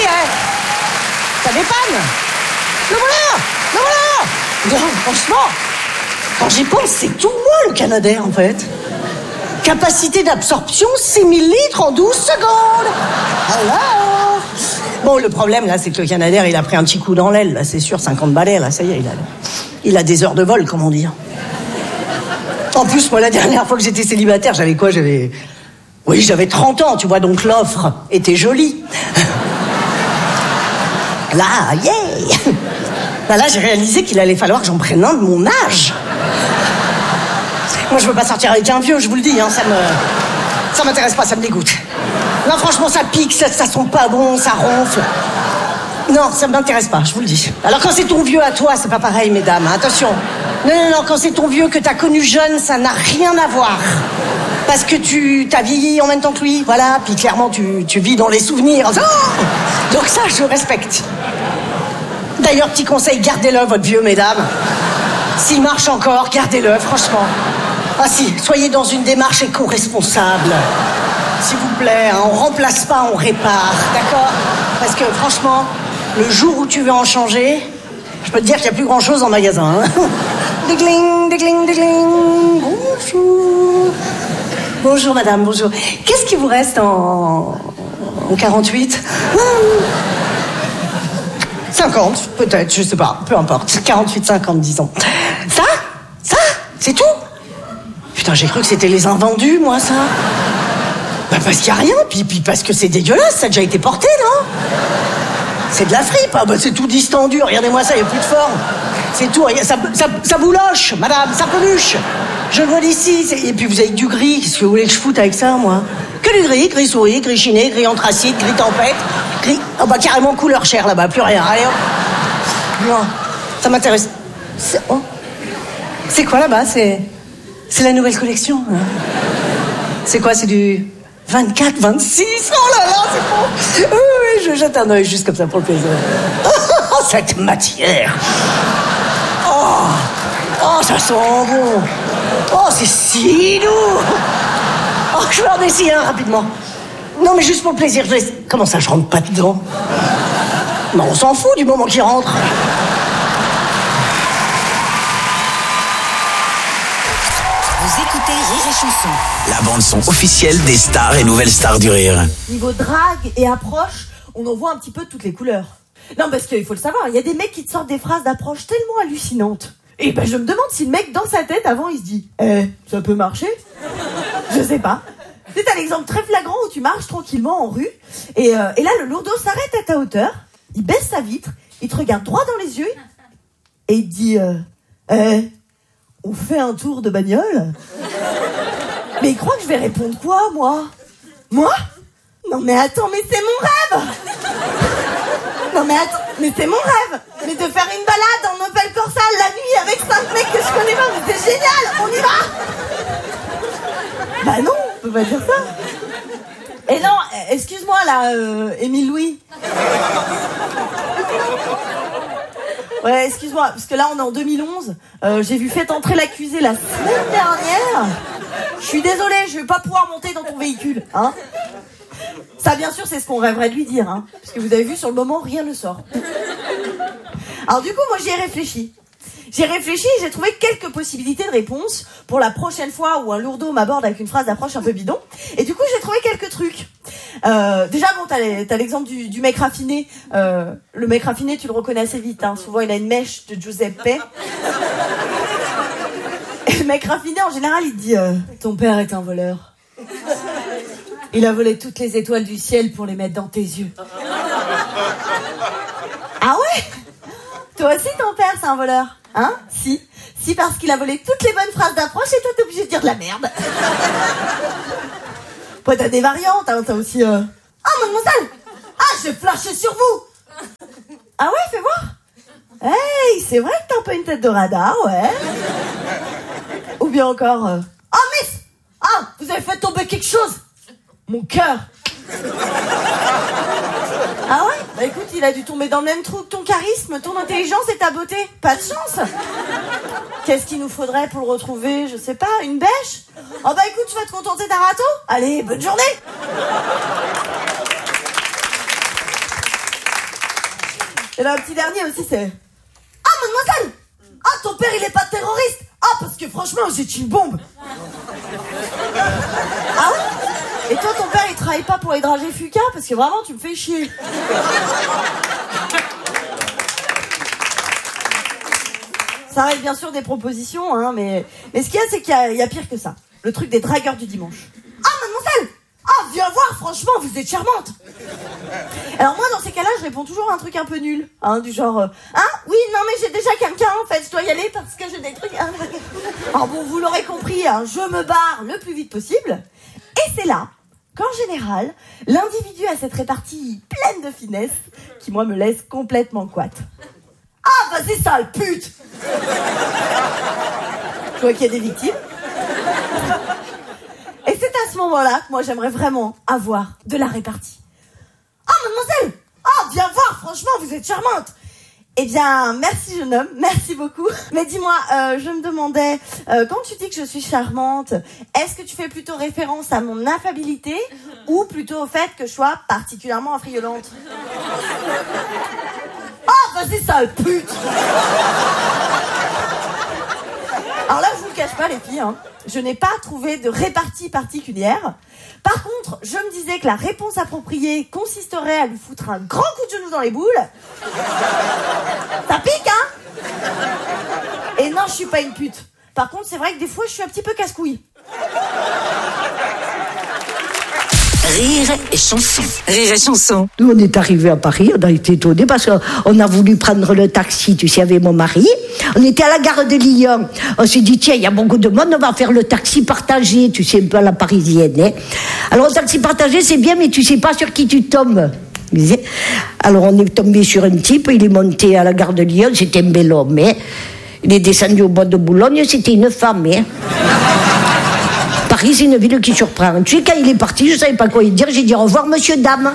ça dépanne. Le voilà. Non, franchement, quand j'y pense, c'est tout moi le Canadair en fait. Capacité d'absorption 6000 litres en 12 secondes. Hello. Bon, le problème là, c'est que le Canadair, il a pris un petit coup dans l'aile, là, c'est sûr, 50 balais, là, ça y est, il a des heures de vol, comme on dit. En plus, moi, la dernière fois que j'étais célibataire, j'avais quoi? J'avais 30 ans, tu vois, donc l'offre était jolie. Là, yeah. Là, j'ai réalisé qu'il allait falloir que j'en prenne un de mon âge. Moi, je veux pas sortir avec un vieux, je vous le dis, hein, ça m'intéresse pas, ça me dégoûte. Non, franchement, ça pique, ça sent pas bon, ça ronfle. Non, ça m'intéresse pas, je vous le dis. Alors, quand c'est ton vieux à toi, c'est pas pareil, mesdames, hein, attention. Non, quand c'est ton vieux que t'as connu jeune, ça n'a rien à voir. Parce que t'as vieilli en même temps que lui, voilà, puis clairement, tu vis dans les souvenirs. Oh, donc ça, je respecte. D'ailleurs, petit conseil, gardez-le, votre vieux, mesdames. S'il marche encore, gardez-le, franchement. Ah si, soyez dans une démarche éco-responsable. S'il vous plaît, hein, on remplace pas, on répare, d'accord? Parce que franchement, le jour où tu veux en changer, je peux te dire qu'il n'y a plus grand-chose en magasin. Hein. Dégling, dégling, dégling. Bonjour. Bonjour madame, bonjour. Qu'est-ce qui vous reste en 48? 50, peut-être, je sais pas, peu importe. 48-50, disons. Ça, c'est tout? Putain, j'ai cru que c'était les invendus, moi, ça. Bah, parce qu'il y a rien, puis parce que c'est dégueulasse, ça a déjà été porté, non? C'est de la fripe, ah bah c'est tout distendu, regardez-moi ça, il n'y a plus de forme. C'est tout, ça bouloche, madame, ça peluche. Je le vois d'ici, et puis vous avez du gris, qu'est-ce que vous voulez que je foute avec ça, moi? Que du gris souris, gris chiné, gris anthracite, gris tempête, gris... Oh bah carrément couleur chair là-bas, plus rien, allez hop. Non, ça m'intéresse. C'est quoi là-bas? C'est la nouvelle collection, hein. C'est quoi, c'est du 24, 26? Oh là là, c'est beau. Oui, je jette un œil juste comme ça pour le plaisir. Oh, cette matière. Oh, ça sent bon. Oh, c'est si doux. Oh, je vais en essayer un rapidement. Non, mais juste pour le plaisir. Comment ça, je rentre pas dedans? Non, on s'en fout du moment qu'il rentre. Vous écoutez Rire et Chanson. La bande-son officielle des stars et nouvelles stars du rire. Niveau drague et approche, on en voit un petit peu toutes les couleurs. Non, parce qu'il faut le savoir, il y a des mecs qui te sortent des phrases d'approche tellement hallucinantes. Et ben, je me demande si le mec, dans sa tête, avant, il se dit « ça peut marcher ?» Je sais pas. C'est un exemple très flagrant où tu marches tranquillement en rue, et là, le lourdeau s'arrête à ta hauteur, il baisse sa vitre, il te regarde droit dans les yeux, et il te dit on fait un tour de bagnole ?» Mais il croit que je vais répondre quoi, moi? Moi? Non mais attends, mais c'est mon rêve! Non mais attends, mais c'est mon rêve! Mais de faire une balade en Opel Corsa la nuit avec 5 mecs que je connais pas, mais c'est génial! On y va! Bah non, on peut pas dire ça. Et non, excuse-moi là, Émile Louis. Ouais, excuse-moi, parce que là on est en 2011, j'ai vu Faites entrer l'accusé la semaine dernière. Je suis désolée, je vais pas pouvoir monter dans ton véhicule, hein. Ça, bien sûr, c'est ce qu'on rêverait de lui dire, hein. Parce que vous avez vu, sur le moment, rien ne sort. Alors du coup, moi, j'y ai réfléchi. Et j'ai trouvé quelques possibilités de réponse pour la prochaine fois où un lourdeau m'aborde avec une phrase d'approche un peu bidon. Et du coup, j'ai trouvé quelques trucs. Déjà, bon, t'as l'exemple du mec raffiné. Le mec raffiné, tu le reconnais assez vite, hein. Souvent, il a une mèche de Giuseppe. Et le mec raffiné, en général, il te dit ton père est un voleur. Il a volé toutes les étoiles du ciel pour les mettre dans tes yeux. Ah ouais? Toi aussi, ton père, c'est un voleur, hein? Si, parce qu'il a volé toutes les bonnes phrases d'approche et toi, t'es obligé de dire de la merde. Après, t'as des variantes, hein. T'as aussi Oh, mademoiselle! Ah, j'ai flashé sur vous! Ah ouais, fais voir! Hey, c'est vrai que t'as un peu une tête de radar, ouais. Ou bien encore... Oh, miss! Ah, vous avez fait tomber quelque chose! Mon cœur! Ah ouais? Bah écoute, il a dû tomber dans le même trou que ton charisme, ton intelligence et ta beauté. Pas de chance! Qu'est-ce qu'il nous faudrait pour le retrouver? Je sais pas, une bêche? Oh bah écoute, tu vas te contenter d'un râteau? Allez, bonne journée! Et là, un petit dernier aussi, c'est... Ah, mademoiselle! Ah, ton père, il est pas terroriste! Ah, parce que franchement, j'ai une bombe! Ah ouais? Et toi, ton père, il travaille pas pour Hydranger Fuka? Parce que vraiment, tu me fais chier. Ça reste bien sûr des propositions, hein, mais ce qu'il y a, c'est qu'il y a pire que ça. Le truc des dragueurs du dimanche. Ah, mademoiselle! Ah, viens voir, franchement, vous êtes charmante! Alors moi, dans ces cas-là, je réponds toujours à un truc un peu nul. Hein, du genre, oui, non, mais j'ai déjà quelqu'un, en fait, je dois y aller parce que j'ai des trucs... Alors bon, vous l'aurez compris, hein, je me barre le plus vite possible. Et c'est là qu'en général, l'individu a cette répartie pleine de finesse qui, moi, me laisse complètement couate. Ah, vas-y, sale pute! Je vois qu'il y a des victimes. Et c'est à ce moment-là que moi, j'aimerais vraiment avoir de la répartie. Ah, mademoiselle! Ah, viens voir, franchement, vous êtes charmante! Eh bien, merci jeune homme, merci beaucoup. Mais dis-moi, je me demandais, quand tu dis que je suis charmante, est-ce que tu fais plutôt référence à mon affabilité ou plutôt au fait que je sois particulièrement affriolante? Ah, vas-y, sale pute! Alors là, je vous le cache pas, les filles, hein, je n'ai pas trouvé de répartie particulière. Par contre, je me disais que la réponse appropriée consisterait à lui foutre un grand coup de genou dans les boules. Ça pique, hein? Et non, je suis pas une pute. Par contre, c'est vrai que des fois, je suis un petit peu casse-couille. Rire et chanson. Rire et chanson. Nous, on est arrivés à Paris, on a été étonnés parce qu'on a voulu prendre le taxi, tu sais, avec mon mari. On était à la gare de Lyon. On s'est dit, tiens, il y a beaucoup de monde, on va faire le taxi partagé, tu sais, un peu à la parisienne. Hein. Alors, le taxi partagé, c'est bien, mais tu sais pas sur qui tu tombes. Alors, on est tombé sur un type, il est monté à la gare de Lyon, c'était un bel homme. Hein. Il est descendu au bois de Boulogne, c'était une femme. Hein. Paris, c'est une ville qui surprend. Tu sais, quand il est parti, je savais pas quoi lui dire. J'ai dit au revoir, monsieur, dame.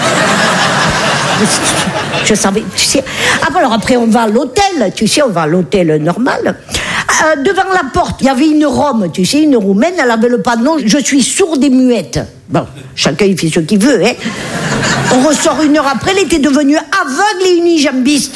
Je savais, tu sais. Ah, bon, alors après, on va à l'hôtel. Tu sais, on va à l'hôtel normal. Devant la porte, il y avait une Rome, tu sais, une Roumaine. Elle avait le panneau « Je suis sourde et muette ». Bon, chacun, il fait ce qu'il veut, hein. On ressort 1 heure après, elle était devenue aveugle et unijambiste.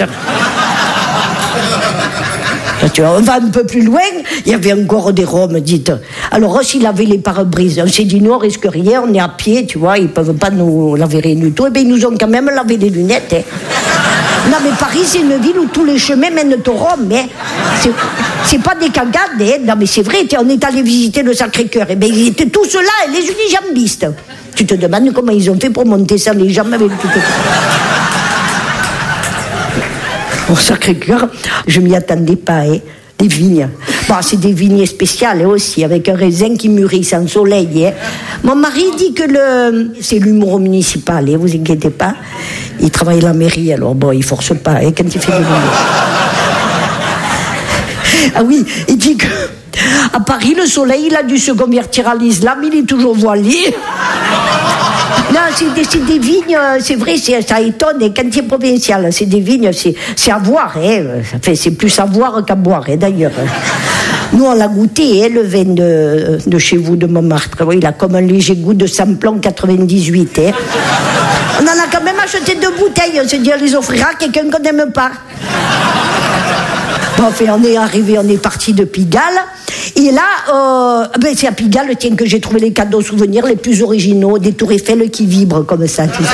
Tu vois, on va un peu plus loin, il y avait encore des Roms, dites. Alors, Ross, il avait les pare-brises. On s'est dit, nous, on risque rien, on est à pied, tu vois, ils peuvent pas nous laver rien du tout. Et bien, ils nous ont quand même lavé les lunettes, hein. Non, mais Paris, c'est une ville où tous les chemins mènent au Rhum, hein. C'est pas des cagades, hein. Non, mais c'est vrai, on est allé visiter le Sacré-Cœur. Et bien, ils étaient tous là, les unijambistes. Tu te demandes comment ils ont fait pour monter ça, les jambes avec tout. Au Sacré-Cœur, je m'y attendais pas, hein. Des vignes. Bon, c'est des vignes spéciales aussi, avec un raisin qui mûrit sans soleil. Hein. Mon mari dit que c'est l'humour municipal, hein, vous inquiétez pas. Il travaille à la mairie, alors bon, il force pas hein, quand il fait de l'humour. Ah oui, il dit que à Paris, le soleil, il a dû se convertir à l'islam, il est toujours voilé. Non, c'est des vignes, c'est vrai, ça étonne, et quand c'est provincial, c'est des vignes, c'est à voir, hein. Enfin, c'est plus à voir qu'à boire, hein, d'ailleurs. Nous, on l'a goûté, hein, le vin de chez vous, de Montmartre. Oui, il a comme un léger goût de Samplon 98. Hein. On en a quand même acheté 2 bouteilles, on s'est dit, on les offrira à quelqu'un qu'on n'aime pas. Bon, enfin, on est arrivé, on est parti de Pigalle. Et là, c'est à Pigalle, tiens, que j'ai trouvé les cadeaux souvenirs les plus originaux, des tours Eiffel qui vibrent comme ça, tu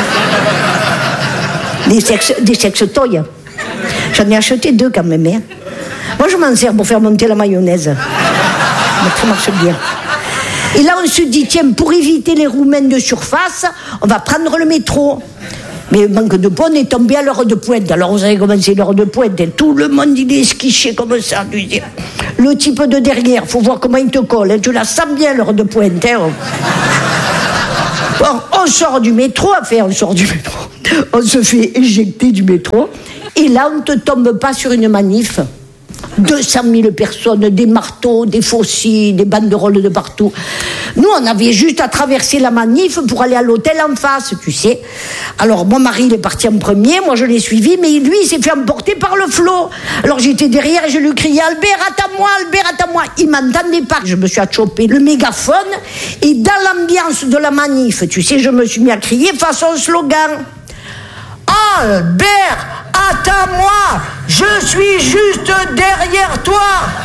sais. Des sextoys. J'en ai acheté 2 quand même, hein. Moi, je m'en sers pour faire monter la mayonnaise. Ça marche bien. Et là, on se dit, tiens, pour éviter les Roumains de surface, on va prendre le métro. Mais manque de peau, on est tombé à l'heure de pointe. Alors, vous savez comment c'est l'heure de pointe. Et tout le monde, il est esquiché comme ça. Le type de derrière, faut voir comment il te colle. Tu la sens bien, l'heure de pointe. Hein. Bon, on sort du métro, on se fait éjecter du métro, et là, on ne te tombe pas sur une manif. 200 000 personnes, des marteaux, des faucilles, des banderoles de partout. Nous, on avait juste à traverser la manif pour aller à l'hôtel en face, tu sais. Alors, mon mari, il est parti en premier, moi je l'ai suivi, mais lui, il s'est fait emporter par le flot. Alors, j'étais derrière et je lui criais « Albert, attends-moi, Albert, attends-moi !» Il m'entendait pas. Je me suis chopé le mégaphone et dans l'ambiance de la manif, tu sais, je me suis mis à crier façon slogan. « Albert, attends-moi, je suis juste derrière toi !»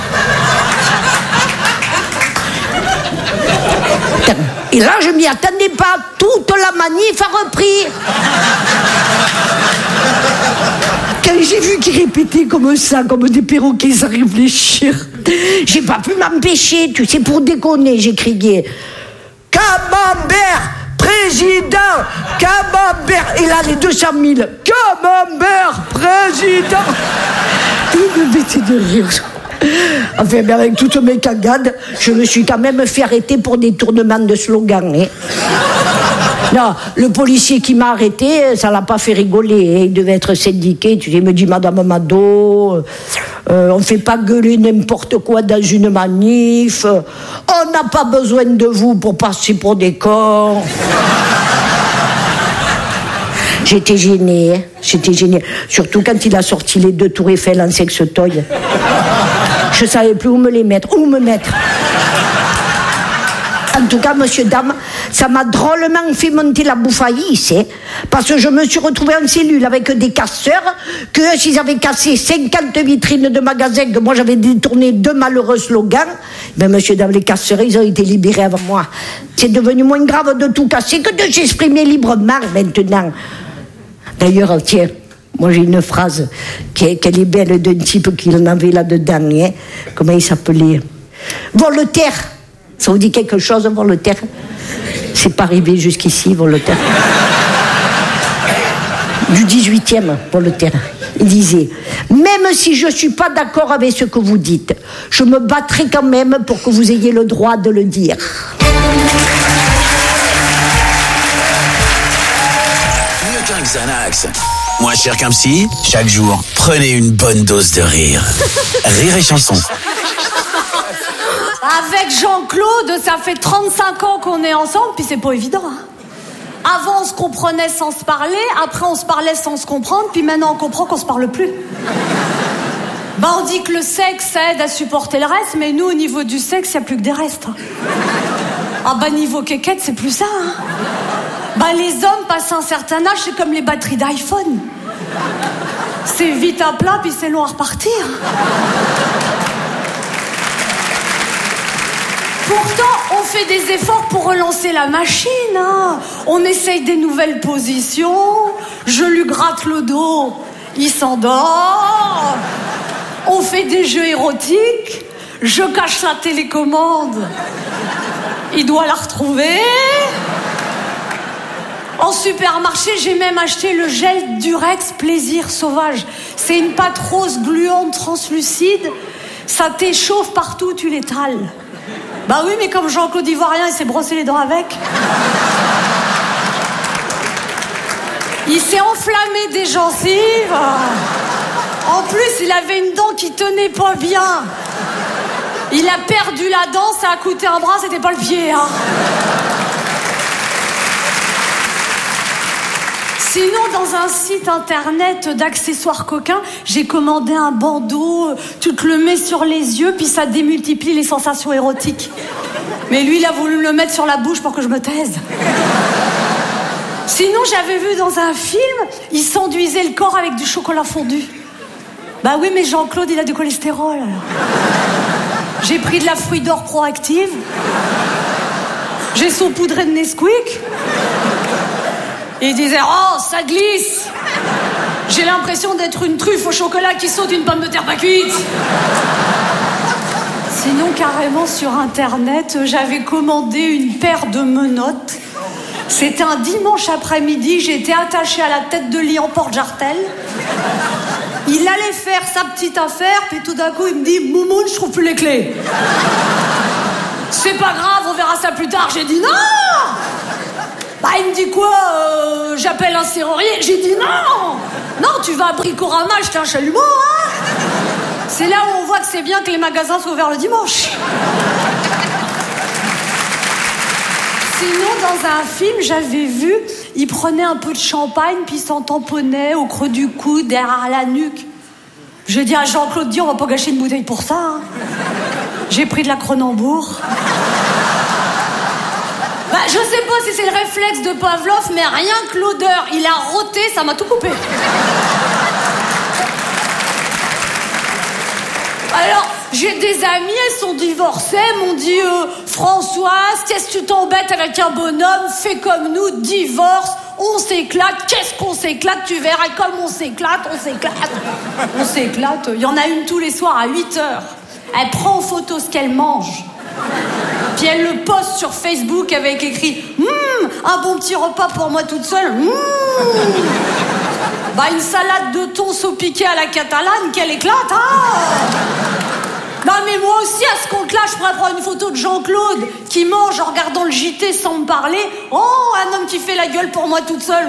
Et là, je m'y attendais pas. Toute la manif a repris. Quand j'ai vu qu'ils répétaient comme ça, comme des perroquets sans réfléchir, j'ai pas pu m'empêcher. Tu sais, pour déconner, j'ai crié « Camembert, président, Camembert !» Et là, les 200 000 « Camembert, président !» Ils me mettaient de rire. Enfin, mais avec toutes mes cagades, je me suis quand même fait arrêter pour détournement de slogan. Hein. Non, le policier qui m'a arrêté, ça l'a pas fait rigoler. Hein. Il devait être syndiqué. Tu sais, il me dit, Madame Mado, on fait pas gueuler n'importe quoi dans une manif. On n'a pas besoin de vous pour passer pour des cons. J'étais gênée, hein. J'étais gênée. Surtout quand il a sorti les 2 tours Eiffel en sextoy. Je savais plus où me les mettre. Où me mettre. En tout cas, monsieur, dame, ça m'a drôlement fait monter la bouffaïs, hein, parce que je me suis retrouvée en cellule avec des casseurs, que s'ils avaient cassé 50 vitrines de magasins, que moi j'avais détourné 2 malheureux slogans, ben monsieur, dame, les casseurs, ils ont été libérés avant moi. C'est devenu moins grave de tout casser que de s'exprimer librement maintenant. D'ailleurs, tiens, moi j'ai une phrase qu'elle est belle d'un type qui en avait là-dedans. Hein. Comment il s'appelait? Voltaire. Ça vous dit quelque chose, Voltaire? C'est pas arrivé jusqu'ici, Voltaire. Du 18e, Voltaire. Il disait, même si je suis pas d'accord avec ce que vous dites, je me battrai quand même pour que vous ayez le droit de le dire. Mieux qu'un Xanax. Moins cher qu'un psy, chaque jour, prenez une bonne dose de rire. Rire et chanson. Avec Jean-Claude, ça fait 35 ans qu'on est ensemble, puis c'est pas évident. Hein. Avant, on se comprenait sans se parler, après, on se parlait sans se comprendre, puis maintenant, on comprend qu'on se parle plus. On dit que le sexe, ça aide à supporter le reste, mais nous, au niveau du sexe, il n'y a plus que des restes. Niveau quéquette, c'est plus ça. Hein. Les hommes, passent un certain âge, c'est comme les batteries d'iPhone. C'est vite à plat, puis c'est long à repartir. Pourtant, on fait des efforts pour relancer la machine. Hein. On essaye des nouvelles positions. Je lui gratte le dos, il s'endort. On fait des jeux érotiques. Je cache la télécommande. Il doit la retrouver. En supermarché, j'ai même acheté le gel Durex Plaisir Sauvage. C'est une pâte rose gluante translucide. Ça t'échauffe partout, tu l'étales. Oui, mais comme Jean-Claude Ivoirien, il s'est brossé les dents avec. Il s'est enflammé des gencives. En plus, il avait une dent qui tenait pas bien. Il a perdu la dent, ça a coûté un bras, c'était pas le pied. Hein. Sinon, dans un site internet d'accessoires coquins, j'ai commandé un bandeau, tu te le mets sur les yeux, puis ça démultiplie les sensations érotiques. Mais lui, il a voulu me le mettre sur la bouche pour que je me taise. Sinon, j'avais vu dans un film, il s'enduisait le corps avec du chocolat fondu. Oui, mais Jean-Claude, il a du cholestérol. Alors. J'ai pris de la fruit d'or proactive. J'ai saupoudré de Nesquik. Et il disait, oh, ça glisse. J'ai l'impression d'être une truffe au chocolat qui saute une pomme de terre pas cuite. Sinon, carrément, sur Internet, j'avais commandé une paire de menottes. C'était un dimanche après-midi, j'étais attachée à la tête de lit en porte-jartel. Il allait faire sa petite affaire, puis tout d'un coup, il me dit, Moumoune, je trouve plus les clés. C'est pas grave, on verra ça plus tard. J'ai dit, non! Bah, il me dit quoi j'appelle un serrurier. J'ai dit non. Non, tu vas à Bricorama acheter un chalumeau, hein. C'est là où on voit que c'est bien que les magasins soient ouverts le dimanche. Sinon, dans un film, j'avais vu, il prenait un peu de champagne, puis il s'en tamponnait au creux du coude, derrière la nuque. J'ai dit à Jean-Claude Dion, on va pas gâcher une bouteille pour ça. Hein. J'ai pris de la Cronenbourg. Bah, je sais pas si c'est le réflexe de Pavlov, mais rien que l'odeur, il a roté, ça m'a tout coupé. Alors, j'ai des amies, elles sont divorcées, elles m'ont dit Françoise, qu'est-ce que tu t'embêtes avec un bonhomme, fais comme nous, divorce, on s'éclate, qu'est-ce qu'on s'éclate, tu verras comme on s'éclate. On s'éclate, il y en a une tous les soirs à 8h. Elle prend en photo ce qu'elle mange. Puis elle le poste sur Facebook avec écrit un bon petit repas pour moi toute seule. Bah, une salade de thon saupiquée à la catalane, qu'elle éclate, hein. Non, mais moi aussi, à ce compte-là, je pourrais prendre une photo de Jean-Claude qui mange en regardant le JT sans me parler. Oh, un homme qui fait la gueule pour moi toute seule.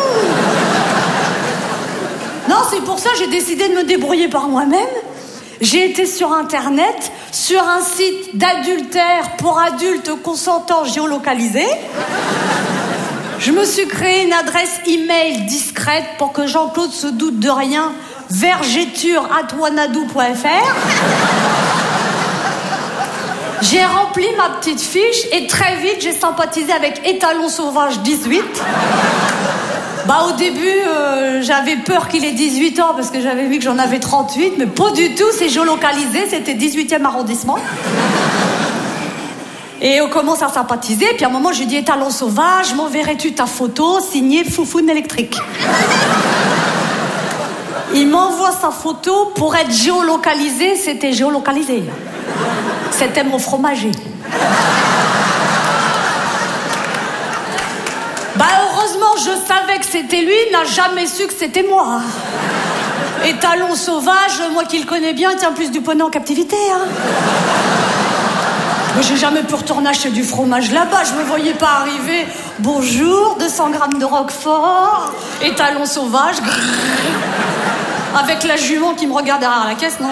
Non, c'est pour ça que j'ai décidé de me débrouiller par moi-même. J'ai été sur Internet, sur un site d'adultère pour adultes consentants géolocalisés. Je me suis créé une adresse email discrète pour que Jean-Claude se doute de rien. vergeture@wanadoo.fr. J'ai rempli ma petite fiche et très vite j'ai sympathisé avec Étalon Sauvage 18. Bah, au début, j'avais peur qu'il ait 18 ans parce que j'avais vu que j'en avais 38, mais pas du tout, c'est géolocalisé, c'était 18e arrondissement. Et on commence à sympathiser, puis à un moment, j'ai dit Étalon Sauvage, m'enverrais-tu ta photo signée Foufoune électrique. Il m'envoie sa photo pour être géolocalisé, c'était géolocalisé. C'était mon fromager. Bah, heureusement, je savais que c'était lui, il n'a jamais su que c'était moi. Étalon Sauvage, moi qui le connais bien, il tient plus du poney en captivité, hein. Mais j'ai jamais pu retourner acheter du fromage là-bas, je me voyais pas arriver. Bonjour, 200 grammes de Roquefort, Étalon Sauvage, avec la jument qui me regarde derrière la caisse, non.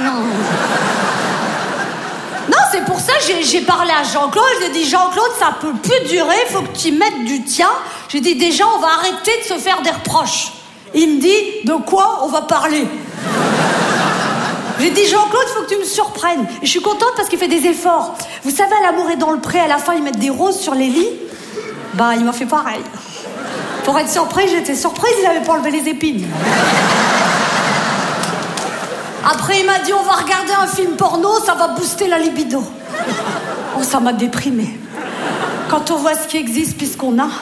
Non, c'est pour ça que j'ai parlé à Jean-Claude, je lui ai dit Jean-Claude, ça peut plus durer, faut que tu mettes du tien. J'ai dit déjà, on va arrêter de se faire des reproches. Il me dit, de quoi on va parler? J'ai dit Jean-Claude, faut que tu me surprennes. Et je suis contente parce qu'il fait des efforts. Vous savez, à L'amour est dans le pré, à la fin, ils mettent des roses sur les lits. Bah, il m'a fait pareil. Pour être surprise, j'étais surprise, il avait pas enlevé les épines. Après, il m'a dit, on va regarder un film porno, ça va booster la libido. Oh, ça m'a déprimée. Quand on voit ce qui existe puis ce qu'on a.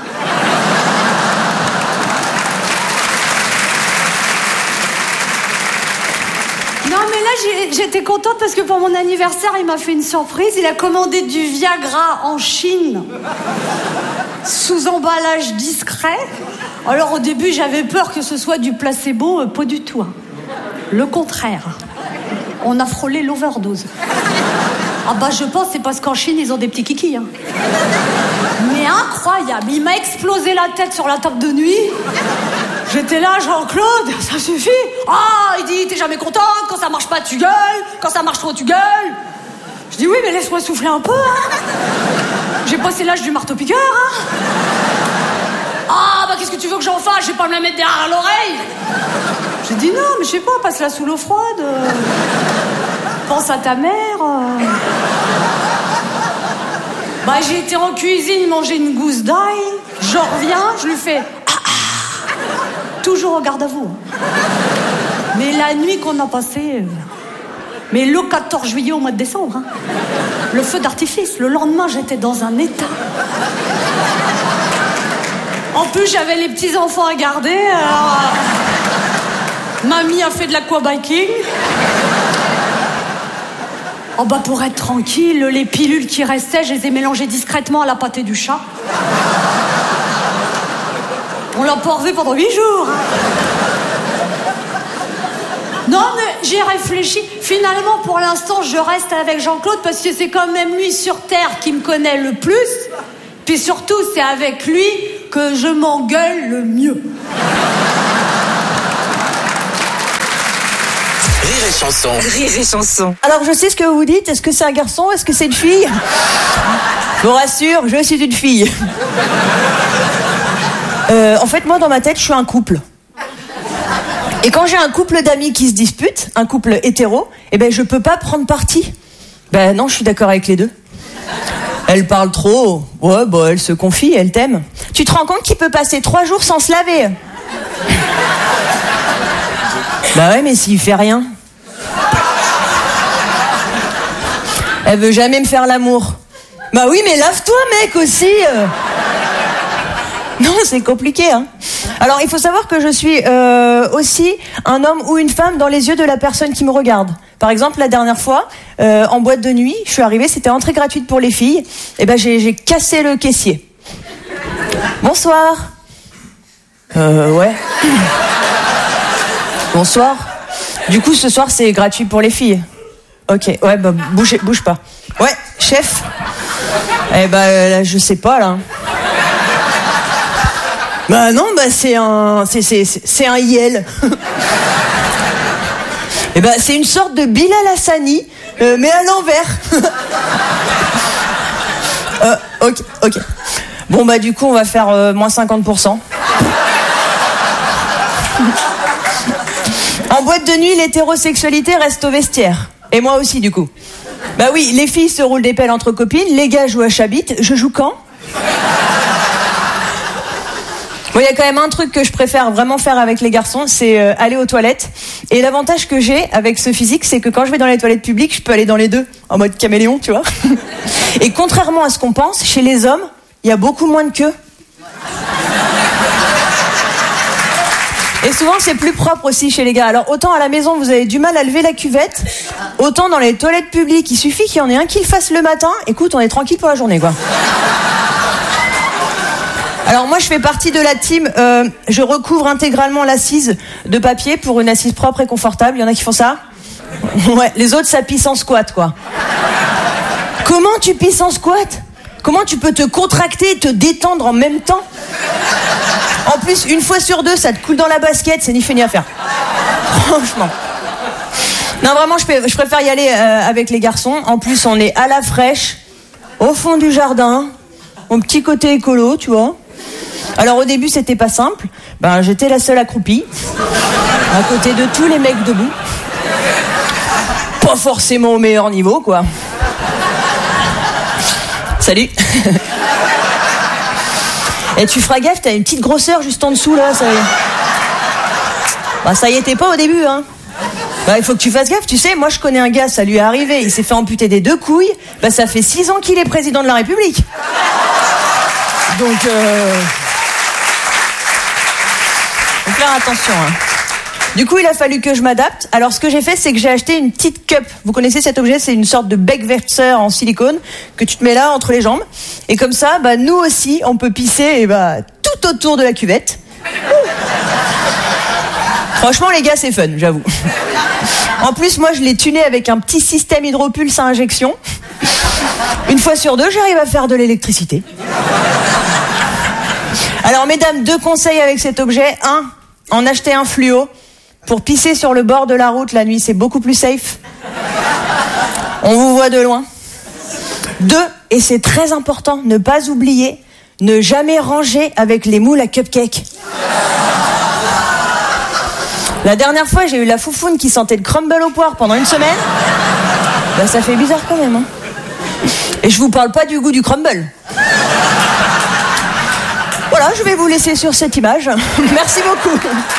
Non, mais là, j'étais contente parce que pour mon anniversaire, il m'a fait une surprise. Il a commandé du Viagra en Chine, sous emballage discret. Alors, au début, j'avais peur que ce soit du placebo, pas du tout. Hein. Le contraire. On a frôlé l'overdose. Ah bah, je pense c'est parce qu'en Chine, ils ont des petits kikis. Hein. Mais incroyable. Il m'a explosé la tête sur la table de nuit. J'étais là, Jean-Claude, ça suffit. Ah, il dit, t'es jamais contente, quand ça marche pas, tu gueules, quand ça marche trop, tu gueules. Je dis, oui, mais laisse-moi souffler un peu, hein. J'ai passé l'âge du marteau-piqueur, hein. Ah, bah, qu'est-ce que tu veux que j'en fasse? Je vais pas me la mettre derrière l'oreille. J'ai dit, non, mais je sais pas, passe-la sous l'eau froide. Pense à ta mère. Bah, j'ai été en cuisine manger une gousse d'ail. Je reviens, je lui fais... Toujours au garde à vous. Mais la nuit qu'on a passée... Mais le 14 juillet au mois de décembre, hein, le feu d'artifice, le lendemain, j'étais dans un état. En plus, j'avais les petits-enfants à garder. Alors, mamie a fait de l'aquabiking. Oh bah, pour être tranquille, les pilules qui restaient, je les ai mélangées discrètement à la pâtée du chat. On l'a pas revu pendant 8 jours. Non, mais j'ai réfléchi. Finalement, pour l'instant, je reste avec Jean-Claude parce que c'est quand même lui sur Terre qui me connaît le plus. Puis surtout, c'est avec lui que je m'engueule le mieux. Rire et chanson. Rire et chanson. Alors je sais ce que vous dites, est-ce que c'est un garçon, est-ce que c'est une fille? Je vous rassure, je suis une fille. En fait, moi dans ma tête, je suis un couple. Et quand j'ai un couple d'amis qui se disputent, un couple hétéro, eh ben je peux pas prendre parti. Ben non, je suis d'accord avec les deux. Elle parle trop, ouais, bah elle se confie, elle t'aime. Tu te rends compte qu'il peut passer 3 jours sans se laver? Bah ouais, mais s'il fait rien. Elle veut jamais me faire l'amour. Bah oui, mais lave-toi, mec, aussi. Non, c'est compliqué, hein. Alors, il faut savoir que je suis aussi un homme ou une femme dans les yeux de la personne qui me regarde. Par exemple, la dernière fois, en boîte de nuit, je suis arrivée, c'était entrée gratuite pour les filles. Et ben, j'ai cassé le caissier. Bonsoir. Ouais. Bonsoir. Du coup, ce soir, c'est gratuit pour les filles. Ok, ouais, bah, bouge pas. Ouais, chef. Eh ben, là, je sais pas, là. Bah non, bah c'est un IL. Eh ben, c'est une sorte de Bilal Hassani, mais à l'envers. Ok. Bon, bah du coup, on va faire moins 50%. En boîte de nuit, l'hétérosexualité reste au vestiaire. Et moi aussi, du coup. Bah oui, les filles se roulent des pelles entre copines, les gars jouent à Chabit. Je joue quand? Bon, il y a quand même un truc que je préfère vraiment faire avec les garçons, c'est aller aux toilettes. Et l'avantage que j'ai avec ce physique, c'est que quand je vais dans les toilettes publiques, je peux aller dans les deux, en mode caméléon, tu vois. Et contrairement à ce qu'on pense, chez les hommes, il y a beaucoup moins de queue. Et souvent, c'est plus propre aussi chez les gars. Alors, autant à la maison, vous avez du mal à lever la cuvette, autant dans les toilettes publiques, il suffit qu'il y en ait un qui le fasse le matin. Écoute, on est tranquille pour la journée, quoi. Alors moi je fais partie de la team, je recouvre intégralement l'assise de papier pour une assise propre et confortable. Il y en a qui font ça? Ouais, les autres ça pisse en squat, quoi. Comment tu pisses en squat? Comment tu peux te contracter et te détendre en même temps? En plus, 1 fois sur 2, ça te coule dans la basket, c'est ni fait ni à faire. Franchement. Non, vraiment, je préfère y aller avec les garçons. En plus, on est à la fraîche, au fond du jardin, mon petit côté écolo, tu vois. Alors au début c'était pas simple, ben j'étais la seule accroupie, à côté de tous les mecs debout. Pas forcément au meilleur niveau, quoi. Salut. Et tu feras gaffe, t'as une petite grosseur juste en dessous là, ça y est. Bah ça y était pas au début, hein. Bah il faut que tu fasses gaffe, tu sais, moi je connais un gars, ça lui est arrivé, il s'est fait amputer des 2 couilles, bah ça fait 6 ans qu'il est président de la République. Donc faut faire attention, hein. Du coup, il a fallu que je m'adapte. Alors, ce que j'ai fait, c'est que j'ai acheté une petite cup. Vous connaissez cet objet? C'est une sorte de bec-verseur en silicone que tu te mets là entre les jambes. Et comme ça, bah, nous aussi, on peut pisser tout autour de la cuvette. Franchement, les gars, c'est fun, j'avoue. En plus, moi, je l'ai tuné avec un petit système hydropulse à injection. 1 fois sur 2, j'arrive à faire de l'électricité. Alors, mesdames, 2 conseils avec cet objet. 1, en acheter un fluo. Pour pisser sur le bord de la route la nuit, c'est beaucoup plus safe. On vous voit de loin. 2, et c'est très important, ne pas oublier, ne jamais ranger avec les moules à cupcake. La dernière fois, j'ai eu la foufoune qui sentait le crumble au poire pendant 1 semaine. Bah, ça fait bizarre quand même, hein. Et je vous parle pas du goût du crumble. Voilà, je vais vous laisser sur cette image. Merci beaucoup.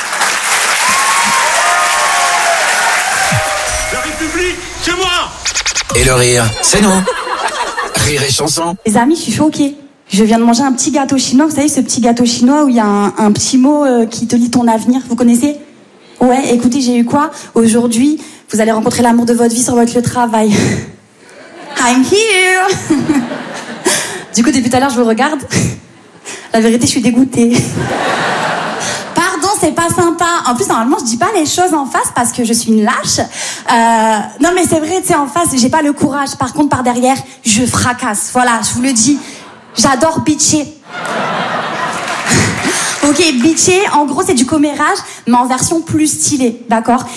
La République, c'est moi! Et le rire, c'est nous. Rire et chanson. Les amis, je suis choquée. Je viens de manger un petit gâteau chinois. Vous savez, ce petit gâteau chinois où il y a un petit mot qui te lit ton avenir. Vous connaissez? Ouais, écoutez, j'ai eu quoi? Aujourd'hui, vous allez rencontrer l'amour de votre vie sur votre lieu de travail. I'm here. Du coup, depuis tout à l'heure, je vous regarde. La vérité, je suis dégoûtée. Pardon, c'est pas sympa. En plus, normalement, je dis pas les choses en face parce que je suis une lâche. Non, mais c'est vrai, tu sais, en face, j'ai pas le courage. Par contre, par derrière, je fracasse. Voilà, je vous le dis. J'adore bitcher. Ok, bitché, en gros, c'est du commérage, mais en version plus stylée, d'accord?